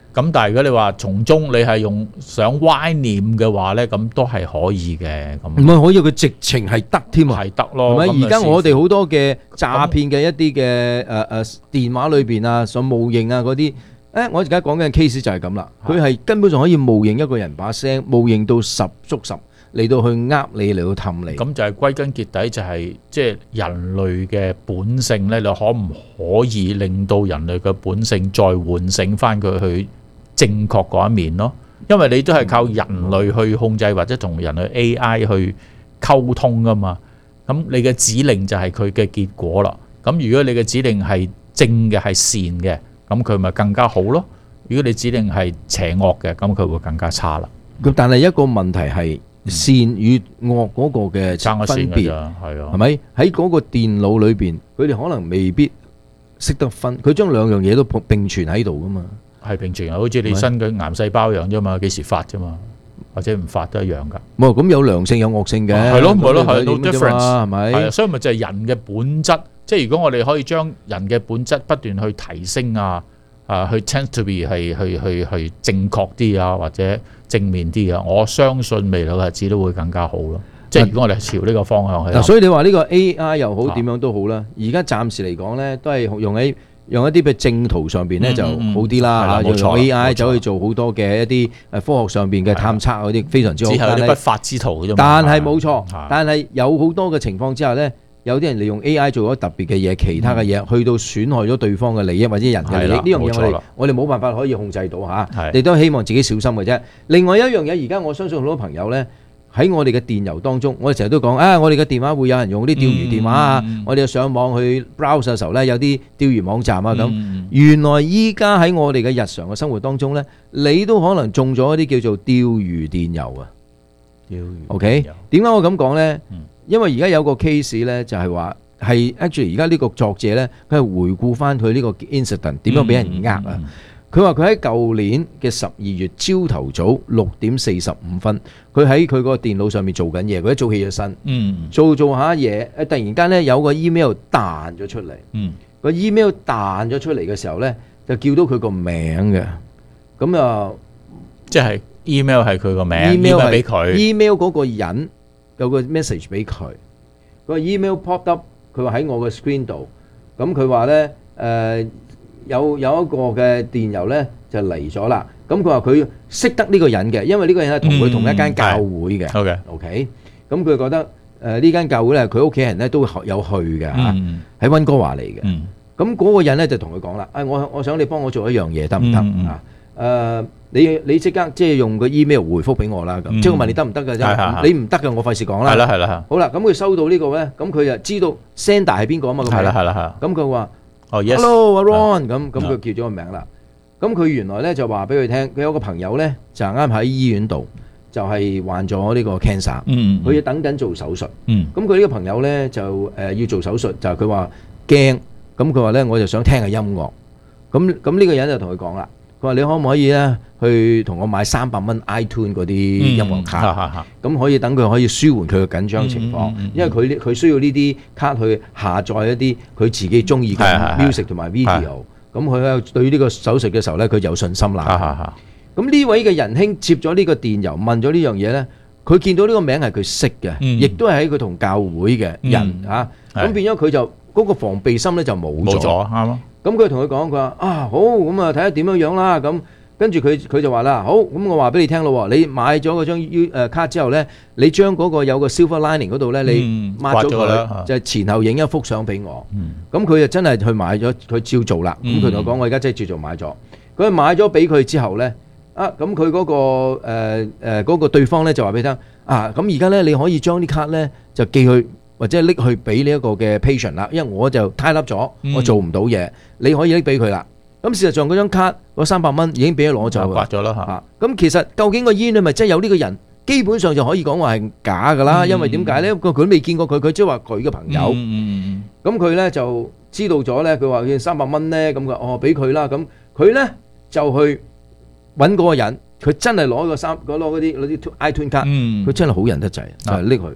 咁但係如果你話從中你係用想歪念嘅話咧，咁都係可以嘅。咁唔係可以，佢直情係得添啊， 係得咯。 係咪？而家我哋好多嘅咁詐騙嘅一啲嘅電話裏邊啊，上冒認啊嗰啲，我而家講緊嘅 case 就係咁啦。佢係根本上可以冒認一個人把聲，冒認到十足十嚟到去呃你，嚟到氹你。 咁就係歸根結底就係即係人類嘅本性咧，你可唔可以令到人類嘅本性再喚醒翻佢去正確嗰一面咯？因為你都係靠人類去控制或者同人類 AI 去溝通噶嘛。咁你嘅指令就係佢嘅結果啦。咁如果你嘅指令係正嘅係善嘅，咁佢咪更加好咯。如果你指令係邪惡嘅，咁佢會更加差啦。 咁但係一個問題係善與惡嗰個嘅分別，係咪喺嗰個電腦裏邊，佢哋可能未必識得分，佢將兩樣嘢都並存喺度噶嘛。 係並存，好似你身嘅癌細胞樣啫嘛，幾時發啫嘛，或者唔發都一樣㗎。 冇咁有良性有惡性嘅， 係咯，係咯，係 no difference， 係咪？ 係啊，所以咪就係人嘅本質。即係如果我哋可以將人嘅本質不斷去提升啊，去 tend to be 係正確啲啊，或者正面啲啊，我相信未來嘅日子都會更加好咯。即係如果我哋朝呢個方向去。嗱， 所以你話呢個 AI 又好點樣都好啦，而家暫時嚟講咧，都係用一啲嘅正途上邊咧就好啲啦，用 AI 走去做好多嘅一啲科學上邊嘅探測嗰啲非常之好。 只係啲不法之徒啫嘛。 但係冇錯，但係有好多嘅情況之下咧，有啲人利用 AI 做咗特別嘅嘢，其他嘅嘢去到損害咗對方嘅利益或者人嘅利益，呢樣嘢我哋冇辦法可以控制到嚇，你都希望自己小心嘅啫。另外一樣嘢，而家我相信好多朋友咧。喺我哋嘅電郵當中，我哋成日都講我哋嘅電話會有人用啲釣魚電話啊，我哋上網去 browse 嘅時候咧，有啲釣魚網站啊咁。原來依家喺我哋嘅日常嘅生活當中咧，你都可能中咗一啲叫做釣魚電郵啊。釣魚 OK， 點解我咁講咧？因為而家有個 case 咧，就係話係 actually 而家呢個作者咧，佢係回顧翻佢呢個 incident 點樣俾人呃啊。佢話佢喺舊年嘅12月朝頭早6:45，佢喺佢個電腦上面做緊嘢，佢一早起咗身，做下嘢，突然間咧有個 email 彈咗出嚟，個 email 彈咗出嚟嘅時候咧，就叫到佢個名嘅，咁啊， 即係 email 係佢個名 ，email 係俾佢 ，email 嗰個人有個 message 俾佢，個 email pop up，佢話喺我嘅 screen 度，咁佢話咧有一個嘅電郵咧就嚟咗啦，咁佢話佢識得呢個人嘅，因為呢個人係同佢同一間教會嘅。OK，咁佢覺得呢間教會咧，佢屋企人咧都有去嘅嚇，喺溫哥華嚟嘅。咁嗰個人咧就同佢講啦，我想你幫我做一樣嘢得唔得啊？你即刻即係用個 email 回覆俾我啦，咁即係我問你得唔得嘅啫，你唔得嘅我費事講啦。 係啦。 好啦，咁佢收到呢個咧，咁佢就知道 sender 係邊個啊嘛。係啦。咁佢話。Hello， 阿 Ron， 咁佢叫咗個名啦。咁佢原來咧就話俾佢聽，佢有個朋友咧就啱喺醫院度，就係患咗呢個 cancer，佢要等緊做手術。咁佢呢個朋友咧就要做手術，就係佢話驚。咁佢話咧我就想聽下音樂。咁呢個人就同佢講啦，佢話你可唔可以咧去同我買$300 iTunes 嗰啲音樂卡？咁可以等佢可以舒緩佢嘅緊張情況，因為佢需要呢啲卡去下載一啲佢自己中意嘅 music 同埋 video。咁佢對呢個手術嘅時候咧，佢有信心啦。咁呢位嘅仁兄接咗呢個電郵，問咗呢樣嘢咧，佢見到呢個名係佢識嘅，亦都係喺佢同教會嘅人嚇。咁變咗佢就嗰個防備心咧就冇咗，啱咯。咁佢同佢講，佢話好，咁啊睇下點樣啦。咁跟住佢就話啦，好，咁我話俾你聽咯，你買咗嗰張卡之後咧，你將嗰個有個 silver lining 嗰度咧，你抹咗佢，就係前後影一幅相俾我。咁佢就真係去買咗，佢照做啦。咁佢同我講，我而家真係照做買咗。佢買咗俾佢之後咧，咁佢嗰個對方咧就話俾你聽，咁而家咧你可以將啲卡咧就寄去。或者拎去俾呢一個嘅 patient 啦，因為我就 tie up 咗，我做唔到嘢，你可以拎俾佢啦。咁事實上嗰張卡嗰$300已經俾佢攞走， 刮咗啦嚇。咁其實究竟個醫院咪真係有呢個人？基本上就可以講話係假㗎啦，因為點解咧？佢都未見過佢，佢即係話佢嘅朋友。咁佢咧就知道咗咧，佢話要$300咧，咁佢俾佢啦。咁佢咧就去揾嗰個人，佢真係攞嗰啲 iTunes 卡，佢真係好人得滯，就係拎佢。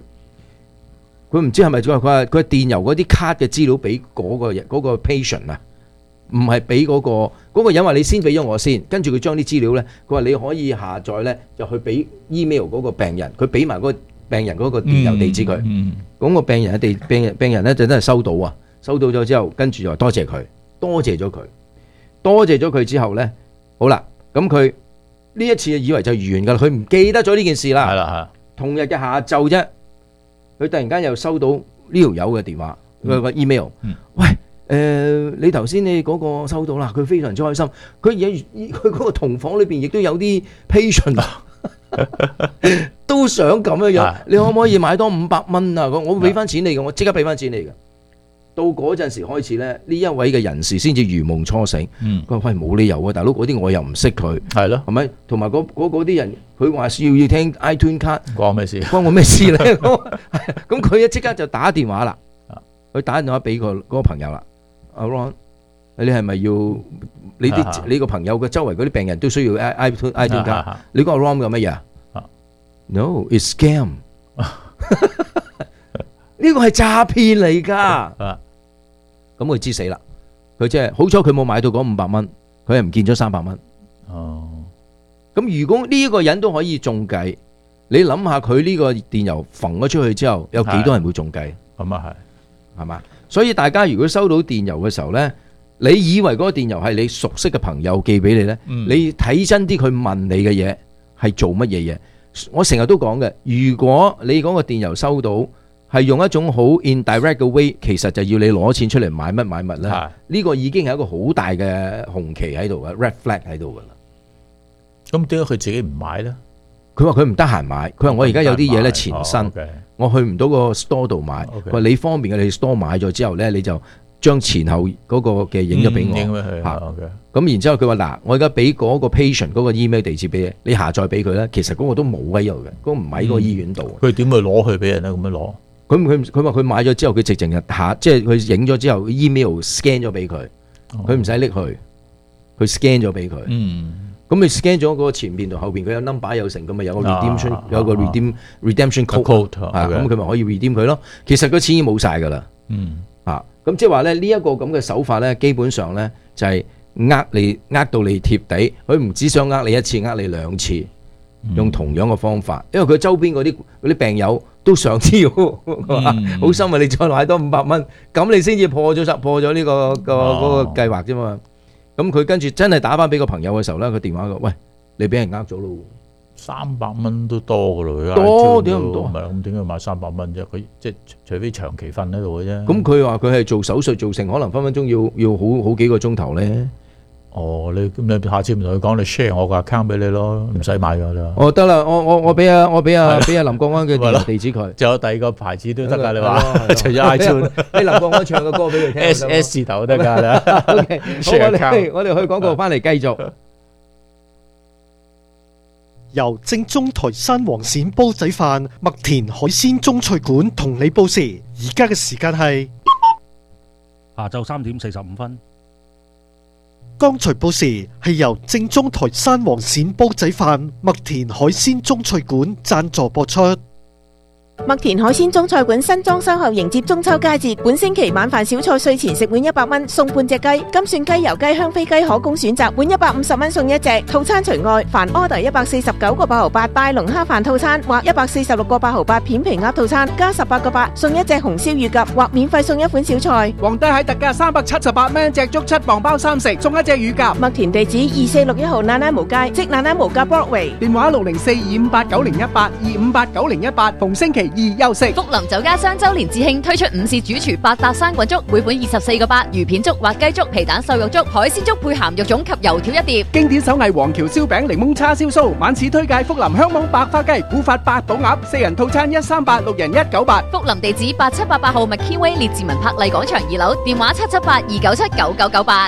佢唔知係咪佢話電郵嗰啲卡嘅資料俾嗰個 patient 啊， 唔係俾嗰個人話你先俾咗我先，跟住佢將啲資料咧，佢話你可以下載咧，就去俾 email 嗰個病人，佢俾埋嗰個病人嗰個電郵地址佢。咁個病人咧就真係收到啊，收到咗之後，跟住就多謝佢，多謝咗佢之後咧，好啦，咁佢呢一次以為就完㗎啦，佢唔記得咗呢件事啦。係啦，同日嘅下晝啫，佢突然間又收到呢條友嘅電話，佢個 email，喂。你頭先你嗰個收到啦，佢非常之開心。佢嗰個同房裏邊亦都有啲 patient 都想咁樣，你可唔可以買多500蚊啊？我會俾翻錢你嘅，我即刻俾翻錢你嘅。到嗰陣時開始咧，呢一位嘅人士先至如夢初醒。佢話：喂，冇理由啊，大佬嗰啲我又唔識佢，係咯，係咪？同埋嗰啲人，佢話要聽 iTunes 卡，關我咩事咧？咁佢即刻就打電話啦，佢打電話俾佢嗰個朋友啦。阿 Ron， 你係咪要你個朋友嘅周圍嗰啲病人都需要 iTunes 卡？你嗰個 Ron 嘅乜嘢？No，it's scam。呢個係詐騙嚟㗎。咁佢知死啦。佢即係好彩佢冇買到嗰500蚊，佢係唔見咗300蚊。哦。咁如果呢個人都可以中計，你諗下佢呢個電郵揈咗出去之後，有幾多人會中計？咁啊係嘛？所以大家如果收到電郵嘅時候呢，你以為嗰個電郵係你熟悉嘅朋友寄俾你呢？你睇真啲佢問你嘅嘢係做乜嘢嘢？我成日都講嘅，如果你嗰個電郵收到係用一種好 indirect 嘅 way， 其實就要你攞錢出嚟買乜買物呢。呢個已經係一個好大嘅紅旗喺度嘅 red flag 喺度㗎啦。 咁點解佢自己唔買呢？ 佢話佢唔得閒買，佢話我而家有啲嘢咧前身，我去唔到個 store 度買。佢話你方便嘅，你 store 買咗之後咧，你就將前後嗰個嘅影咗俾我嚇。咁然之後佢話嗱，我而家俾嗰個 patient 嗰個 email 地址俾你，你下載俾佢咧。其實嗰個都冇喺度嘅，嗰個唔喺個醫院度。 佢點去攞去俾人咧？咁樣攞？ 佢話佢買咗之後，佢直情即係佢影咗之後 email scan 咗俾佢，佢唔使拎去，佢 scan 咗俾佢。咁你 scan 咗嗰個前邊同後邊，佢有 number 有成，咁咪有個 redemption 有個 redemption code， 咁佢咪可以 redeem 佢咯。其實個錢已經冇晒㗎啦。咁即係話咧，呢一個咁嘅手法咧，基本上咧就係呃到你貼地。佢唔只想呃你一次，呃你2次，用同樣嘅方法。因為佢周邊嗰啲病友都想知，好心啊！你再買多500蚊，咁你先至破咗呢個計劃啫嘛。咁佢跟住真係打翻俾個朋友嘅時候咧，佢電話話：喂，你俾人呃咗咯 ，300蚊都多噶咯， 多點解唔多？ 唔係咁點解買300蚊啫？佢即係除非長期瞓喺度嘅啫。 咁佢話佢係做手術造成，可能分分鐘要好幾個鐘頭咧。 哦，你下次唔同佢講，你 share 我個 account 俾你咯，唔使買噶啦。 哦，得啦，我俾阿林國安嘅電郵地址佢。 仲有第二個牌子都得噶，你話除咗 iTunes， 俾林國安唱嘅歌俾佢聽 ，S 字頭都得噶啦。 OK， 好，我哋去廣告翻嚟繼續。 由正宗台山黃鱔煲仔飯、麥田海鮮中菜館同你報時，而家嘅時間係下晝3點45分。 剛才報時係由正宗台山黃鱔煲仔飯、麥田海鮮中菜館贊助播出。 麥田海鮮中菜館新裝修後迎接中秋佳節，本星期晚飯小菜稅前食碗100蚊送半隻雞，金蒜雞、油雞、香飛雞可供選擇，碗150蚊送一隻。套餐除外，凡 order 149個8毫8拜龍蝦飯套餐或146個8毫8片皮鴨套餐，加18個8送一隻紅燒乳鴿或免費送一款小菜。 皇帝蟹特價378蚊隻竹7磅包3食，送一隻乳鴿。 麥田地址2461號那拉無街，即那拉無街 Broadway， 電話604-258-9018 258-9018，逢星期2休息。 福林酒家雙周年致慶推出午市主廚百搭生滾粥，每款24個8，魚片粥、滑雞粥、皮蛋瘦肉粥、海鮮粥配鹹肉粽及油條一碟。 經典手藝黃橋燒餅、檸檬叉燒酥，晚市推介福林香網白花雞、古法八寶鴨，4人套餐138，6人198。 福林地址8788號麥堅威列治文柏麗廣場2樓，電話778-297-9998。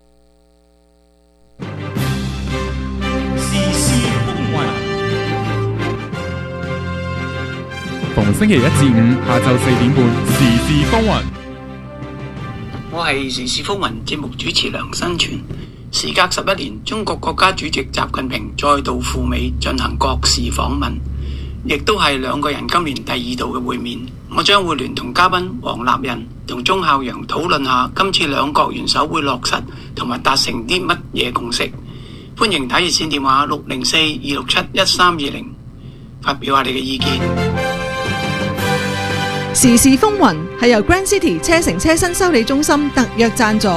逢星期1至5下晝4點半，時事風雲。 我係時事風雲節目主持梁新全。時隔11年，中國國家主席習近平再度赴美進行國事訪問。 亦都係兩個人今年第2度嘅會面。我將會聯同嘉賓黃立仁同鐘孝陽討論下今次兩國元首會落實同埋達成啲乜嘢共識。歡迎打熱線電話604-267-1320發表下你嘅意見。 時事風雲係由 Grand City 車城車身修理中心特約贊助。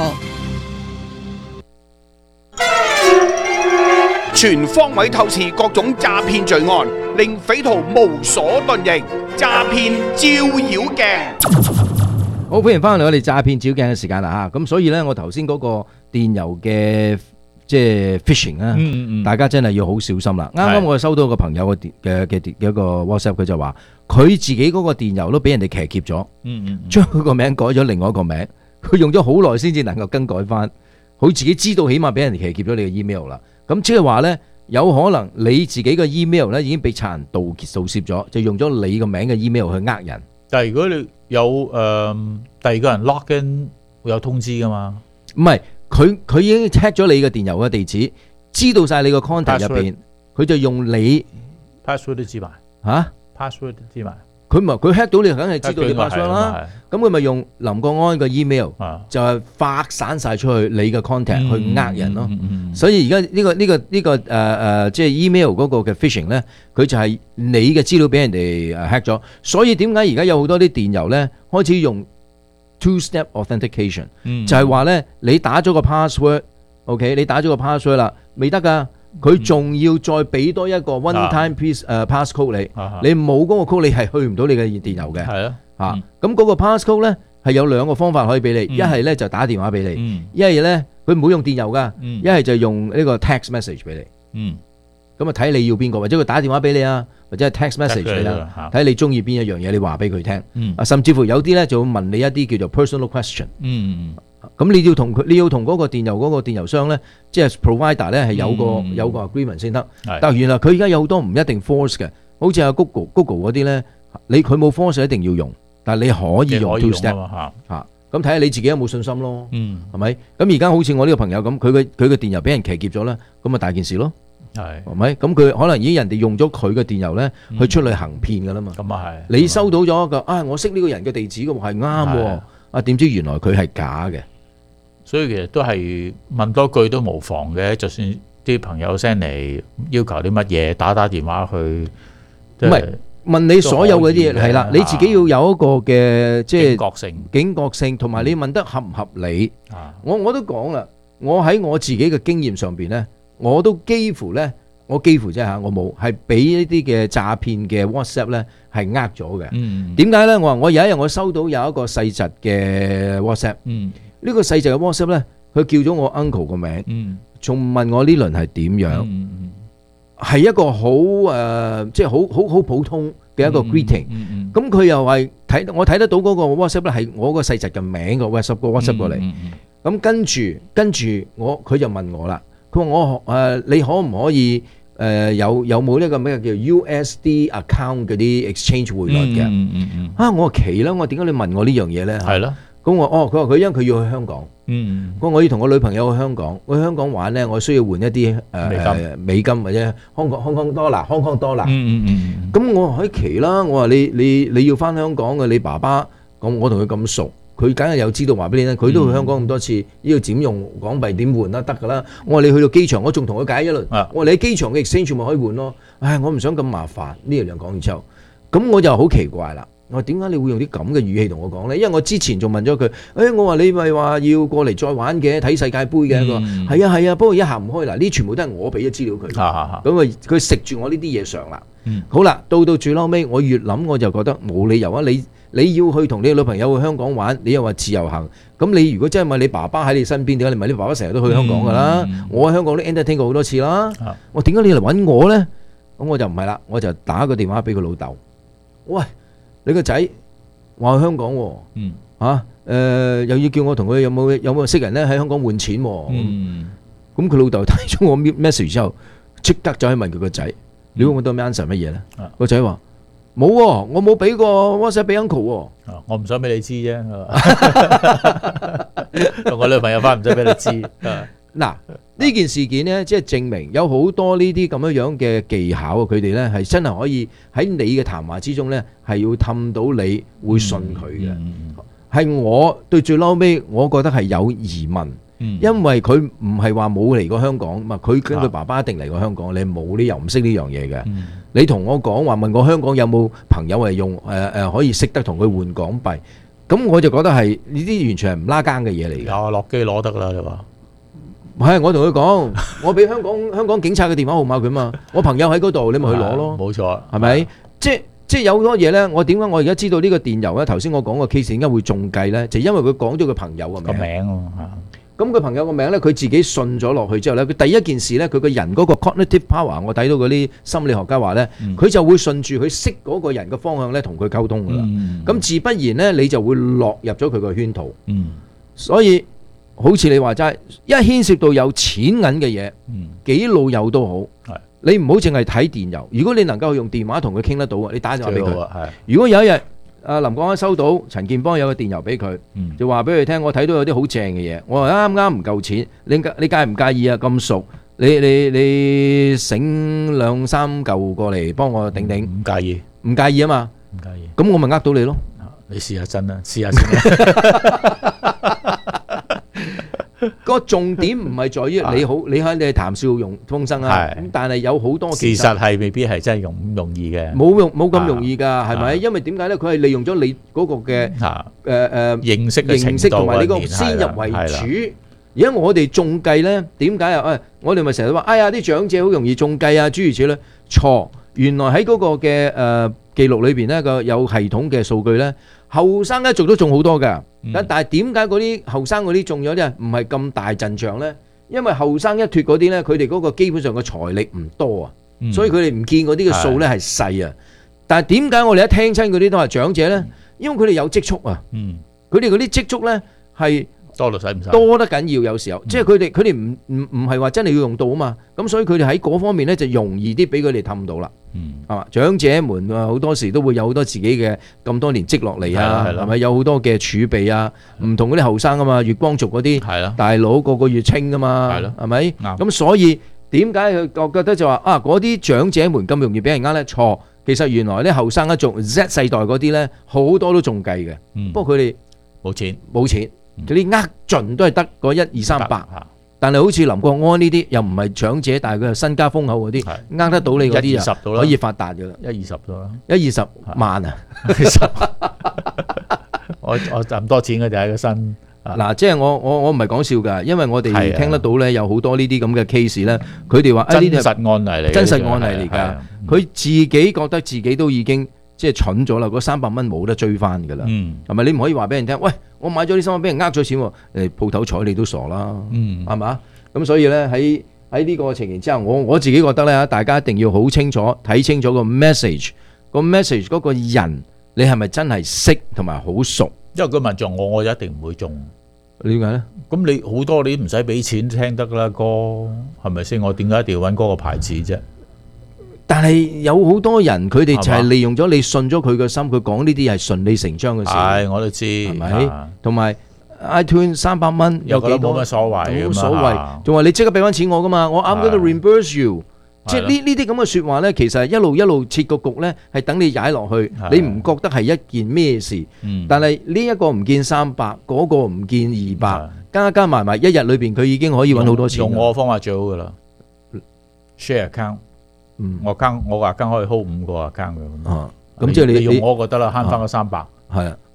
全方位透視各種詐騙罪案，令匪徒無所遁形。詐騙照妖鏡， 好，歡迎翻嚟我哋詐騙照鏡嘅時間啦嚇。咁所以咧，我頭先嗰個電郵嘅即係 phishing 啊，大家真係要好小心啦。啱啱我收到個朋友嘅一個 WhatsApp， 佢就話佢自己嗰個電郵都俾人哋騎劫咗，將佢個名改咗另外一個名，佢用咗好耐先至能夠更改翻。佢自己知道起碼俾人哋騎劫咗你嘅 email 啦。咁即係話咧，有可能你自己嘅 email 咧已經俾賊人盜竊咗，就用咗你個名嘅 email 去呃人。 但係如果你有第二個人 login 會有通知噶嘛？ 唔係，佢已經 check 咗你嘅電郵嘅地址，知道晒你個 contact 入邊，佢就用你 password 都知埋嚇 password 都知埋。 佢hack 到你，梗係知道你 password 啦。咁佢咪用林國安嘅 email 就係發散晒出去你嘅 contact 去呃人咯。所以而家呢個即係 email 嗰個嘅 phishing 咧，佢就係你嘅資料俾人哋 hack 咗。所以點解而家有好多啲電郵咧開始用 two-step authentication，就係話咧你打咗個 password，OK， 你打咗個 password 啦，未得㗎。佢仲要再俾多一個 one-time passcode 你冇嗰個 code 你係去唔到你嘅電郵嘅。係啊，咁嗰個 passcode 咧係有兩個方法可以俾你，一係咧就打電話俾你，一係咧佢唔會用電郵噶，一係就用呢個 text message 俾你。咁啊睇你要邊個，或者佢打電話俾你啊，或者係 text message 俾你啦，睇你中意邊一樣嘢，你話俾佢聽。甚至乎有啲咧就會問你一啲叫做 personal question。咁你要同嗰個電郵商咧，即係 provider 咧係有個 agreement 先得。但係原來佢而家有好多唔一定 force 嘅，好似阿 Google 嗰啲咧，佢冇 force 一定要用，但係你可以用 two step 嚇。咁睇下你自己有冇信心咯，係咪？咁而家好似我呢個朋友咁，佢嘅電郵俾人騎劫咗咧，咁咪大件事咯，係咪？咁佢可能已經人哋用咗佢嘅電郵咧去出去行騙㗎啦嘛。咁啊係，你收到咗一個我識呢個人嘅地址嘅喎，係啱喎，點知原來佢係假嘅。 所以其實都係問多句都無妨嘅，就算啲朋友 send 嚟要求啲乜嘢，打電話去， 唔係問你所有嗰啲嘢係啦，你自己要有一個嘅即係警覺性，同埋你問得合唔合理。我都講啦，我喺我自己嘅經驗上邊咧，我幾乎啫嚇，我冇係俾呢啲嘅詐騙嘅 WhatsApp 咧係呃咗嘅。點解咧？我有一日我收到有一個細侄嘅 WhatsApp。呢個細隻嘅 WhatsApp 咧，佢叫咗我 uncle 個名，仲問我呢輪係點樣，係一個好即係好普通嘅一個 greeting。咁佢又係我睇得到嗰個 WhatsApp 咧係我個細侄嘅名個 WhatsApp 過嚟。咁跟住佢就問我啦，佢話我你可唔可以有冇呢個咩叫 USD account 嗰啲 exchange 匯率嘅？我話奇啦，我點解你問我呢樣嘢咧？係咯。咁佢話佢因為佢要去香港，我要同我女朋友去香港，我去香港玩咧，我需要換一啲美金或者香港多啦，咁我話奇啦，我話你要翻香港嘅，你爸爸咁我同佢咁熟，佢梗係有知道話俾你聽，佢都去香港咁多次，要點用港幣點換啦得㗎啦。我話你去到機場，我仲同佢解一輪，我話你喺機場嘅 exchange 咪可以換咯。我唔想咁麻煩，呢樣講完之後，咁我就好奇怪啦。我話點解你會用啲咁嘅語氣同我講咧？因為我之前仲問咗佢，我話你咪話要過嚟再玩嘅，睇世界盃嘅。佢話係啊，不過一行唔開嗱，呢全部都係我俾咗資料佢。咁佢食住我呢啲嘢上啦。好啦，到最嬲尾，我越諗我就覺得冇理由啊！你要去同你嘅女朋友去香港玩，你又話自由行，咁你如果真係問你爸爸喺你身邊，點解你唔係你爸爸成日都去香港㗎啦？我喺香港都 entertain 過好多次啦。我點解你嚟揾我咧？咁我就唔係啦，我就打個電話俾佢老豆。喂！你個仔話去香港喎，又要叫我同佢有冇識人咧喺香港換錢喎，咁佢老豆睇咗我 message 之後，即刻走去問佢個仔，你估我當 answer 乜嘢咧？個仔話冇喎，我冇俾過 WhatsApp 俾 uncle 喎， 我唔想俾你知啫，同我女朋友翻唔想俾你知。 嗱， 呢件事件呢，即係證明有好多呢啲咁樣嘅技巧，佢哋呢係真係可以喺你嘅談話之中呢，係要氹到你會信佢嘅。係我對最嬲尾，我覺得係有疑問，因為佢唔係話冇嚟過香港嘛，佢跟佢爸爸一定嚟過香港，你冇理由唔識呢樣嘢嘅。你同我講話問我香港有冇朋友係用可以識得同佢換港幣，咁我就覺得係呢啲完全係唔拉更嘅嘢嚟嘅。 有落機攞得啦，你話？ 係，我同佢講，我俾香港警察嘅電話號碼佢嘛，我朋友喺嗰度，你咪去攞咯。冇錯，係咪？即係有好多嘢咧，點解我而家知道呢個電郵咧？頭先我講個 case 點解會中計咧？就因為佢講咗佢朋友個名咁佢朋友個名咧，佢自己信咗落去之後咧，佢第一件事咧，佢個人嗰個 cognitive power， 我睇到嗰啲心理學家話咧，佢就會順住佢識嗰個人嘅方向咧，同佢溝通噶啦。咁自不然咧，你就會落入咗佢個圈套。所以好似你話齋，一牽涉到有錢銀嘅嘢，幾老友都好，你唔好淨係睇電郵。如果你能夠用電話同佢傾得到，你打電話俾佢。如果有一日林國安收到陳健邦有個電郵俾佢，就話俾佢聽，我睇到有啲好正嘅嘢，我話啱啱唔夠錢，你介唔介意啊？咁熟，你醒兩三嚿過嚟幫我頂頂。 唔介意， 唔介意啊嘛，唔介意。咁我咪呃到你咯。 你試下真啦，試下先。 個重點唔係在於你好，你係談笑風生啊。咁但係有好多事實係未必係真係容易嘅， 冇咁容易㗎，係咪？因為點解咧？佢係利用咗你嗰個嘅認識同埋你個先入為主。而家我哋中計咧，點解啊？我哋咪成日都話，哎呀啲長者好容易中計啊，諸如此類。錯，原來喺嗰個嘅記錄裏邊咧，個有系統嘅數據咧，後生一族都中好多㗎。但係點解嗰啲後生嗰啲中咗咧，唔係咁大陣仗咧？因為後生一脫嗰啲咧，佢哋嗰個基本上嘅財力唔多啊，所以佢哋唔見嗰啲嘅數咧係細啊。但係點解我哋一聽親嗰啲都係長者咧？因為佢哋有積蓄啊，佢哋嗰啲積蓄咧係多到使唔使？ 多得緊要，有時候即係佢哋唔係話真係要用到啊嘛。咁所以佢哋喺嗰方面咧就容易啲俾佢哋氹到啦。係嘛？長者們好多時都會有好多自己嘅咁多年積落嚟啊，係咪有好多嘅儲備啊？唔同嗰啲後生啊嘛，月光族嗰啲大佬個個月清啊嘛，係咪？咁所以點解佢覺得就話啊嗰啲長者們咁容易俾人呃咧？錯，其實原來咧後生一族 Z 世代嗰啲咧好多都中計嘅，不過佢哋冇錢， 嗰啲呃盡都係得嗰1、2、3百。但係好似林國安呢啲又唔係長者，但係佢係身家豐厚嗰啲，呃得到你嗰啲啊，可以發達㗎啦 ，1-20到啦 ，1-20萬啊！ 我咁多錢嘅就喺個身。 嗱，即係我唔係講笑㗎，因為我哋聽得到咧，有好多呢啲咁嘅 case 咧，佢哋話真實案例嚟， 真實案例嚟㗎。佢自己覺得自己都已經即係蠢咗啦，嗰300蚊冇得追翻㗎啦，係咪？你唔可以話俾人聽，喂，我買咗啲衫俾人呃咗錢喎，鋪頭彩你都傻啦，係嘛？咁所以咧喺呢個情形之下，我自己覺得咧，大家一定要好清楚睇清楚個 message 嗰個人，你係咪真係識同埋好熟？ 因為佢問中我一定唔會中。 點解咧？ 咁你好多你唔使俾錢聽得啦，歌係咪先？我點解一定要揾嗰個牌子啫？ 但係有好多人佢哋就係利用咗你信咗佢嘅心，佢講呢啲係順理成章嘅事。 係，我都知，係咪？同埋 iTunes 300蚊有幾多？ 冇乜所謂， 冇所謂。仲話你即刻俾翻錢我噶嘛？我啱啱都 reimburse you。即係呢啲咁嘅説話咧，其實一路設個局咧，係等你踩落去，你唔覺得係一件咩事？但係呢一個唔見300，嗰個唔見200，加埋一日裏邊佢已經可以揾好多錢。 用我嘅方法最好噶啦 ，share account。我個 account 可以 hold 5個 account 嘅。 咁即係你用我覺得啦，慳翻個300。 係啊。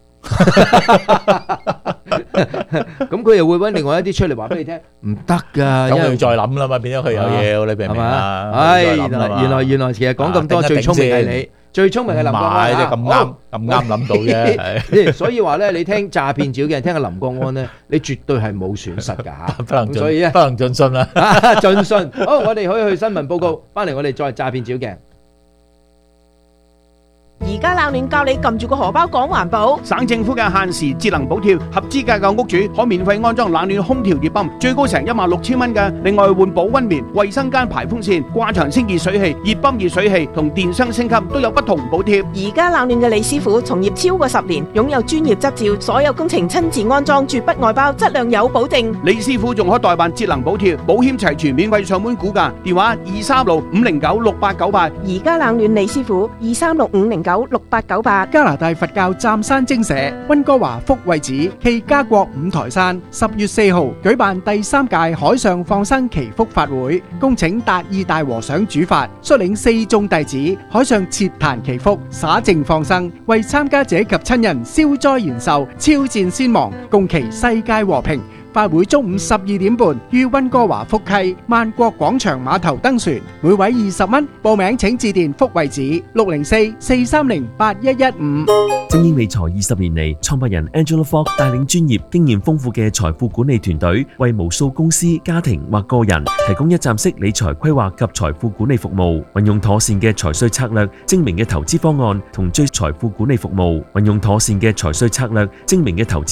咁佢又會揾另外一啲出嚟話俾你聽，唔得㗎， 咁佢再諗啦嘛，變咗佢有嘢，你明唔明啊？ 唉，原來其實講咁多最聰明係你，最聰明係林國安， 即係咁啱諗到啫。 所以話咧，你聽詐騙照嘅人聽阿林國安咧，你絕對係冇損失㗎嚇。 不能盡信啦， 盡信。好，我哋可以去新聞報告，翻嚟我哋再詐騙照嘅。 而家冷暖教你撳住個荷包講環保。 省政府嘅限時節能補貼，合資格嘅屋主可免費安裝冷暖空調熱泵，最高成16,000蚊嘅。另外換保溫棉、衛生間排風扇、掛牆清熱水器、熱泵熱水器同電箱升級都有不同補貼。 而家冷暖嘅李師傅從業超過10年，擁有專業執照，所有工程親自安裝，絕不外包，質量有保證。 李師傅仲可代辦節能補貼，保險齊全，免費上門估價，電話236-509-6898。 而家冷暖李師傅236-509-6898。 加拿大佛教湛山精舍溫哥華福慧寺暨家國五台山10月4號舉辦第3屆海上放生祈福法會，恭請達義大和尚主法，率領4眾弟子海上設壇祈福，灑淨放生，為參加者及親人消災延壽、超戰先亡，共祈世界和平。法會中午12點半於溫哥華福溪萬國廣場碼頭登船，每位20蚊。報名請致電福慧寺604-430-8115。 精英理財20年嚟，創辦人 Angela Fogg 帶領專業經驗豐富嘅財富管理團隊，為無數公司、家庭或個人提供一站式理財規劃及財富管理服務。運用妥善嘅財稅策略、精明嘅投資方案同最財富管理服務。運用妥善嘅財稅策略、精明嘅投資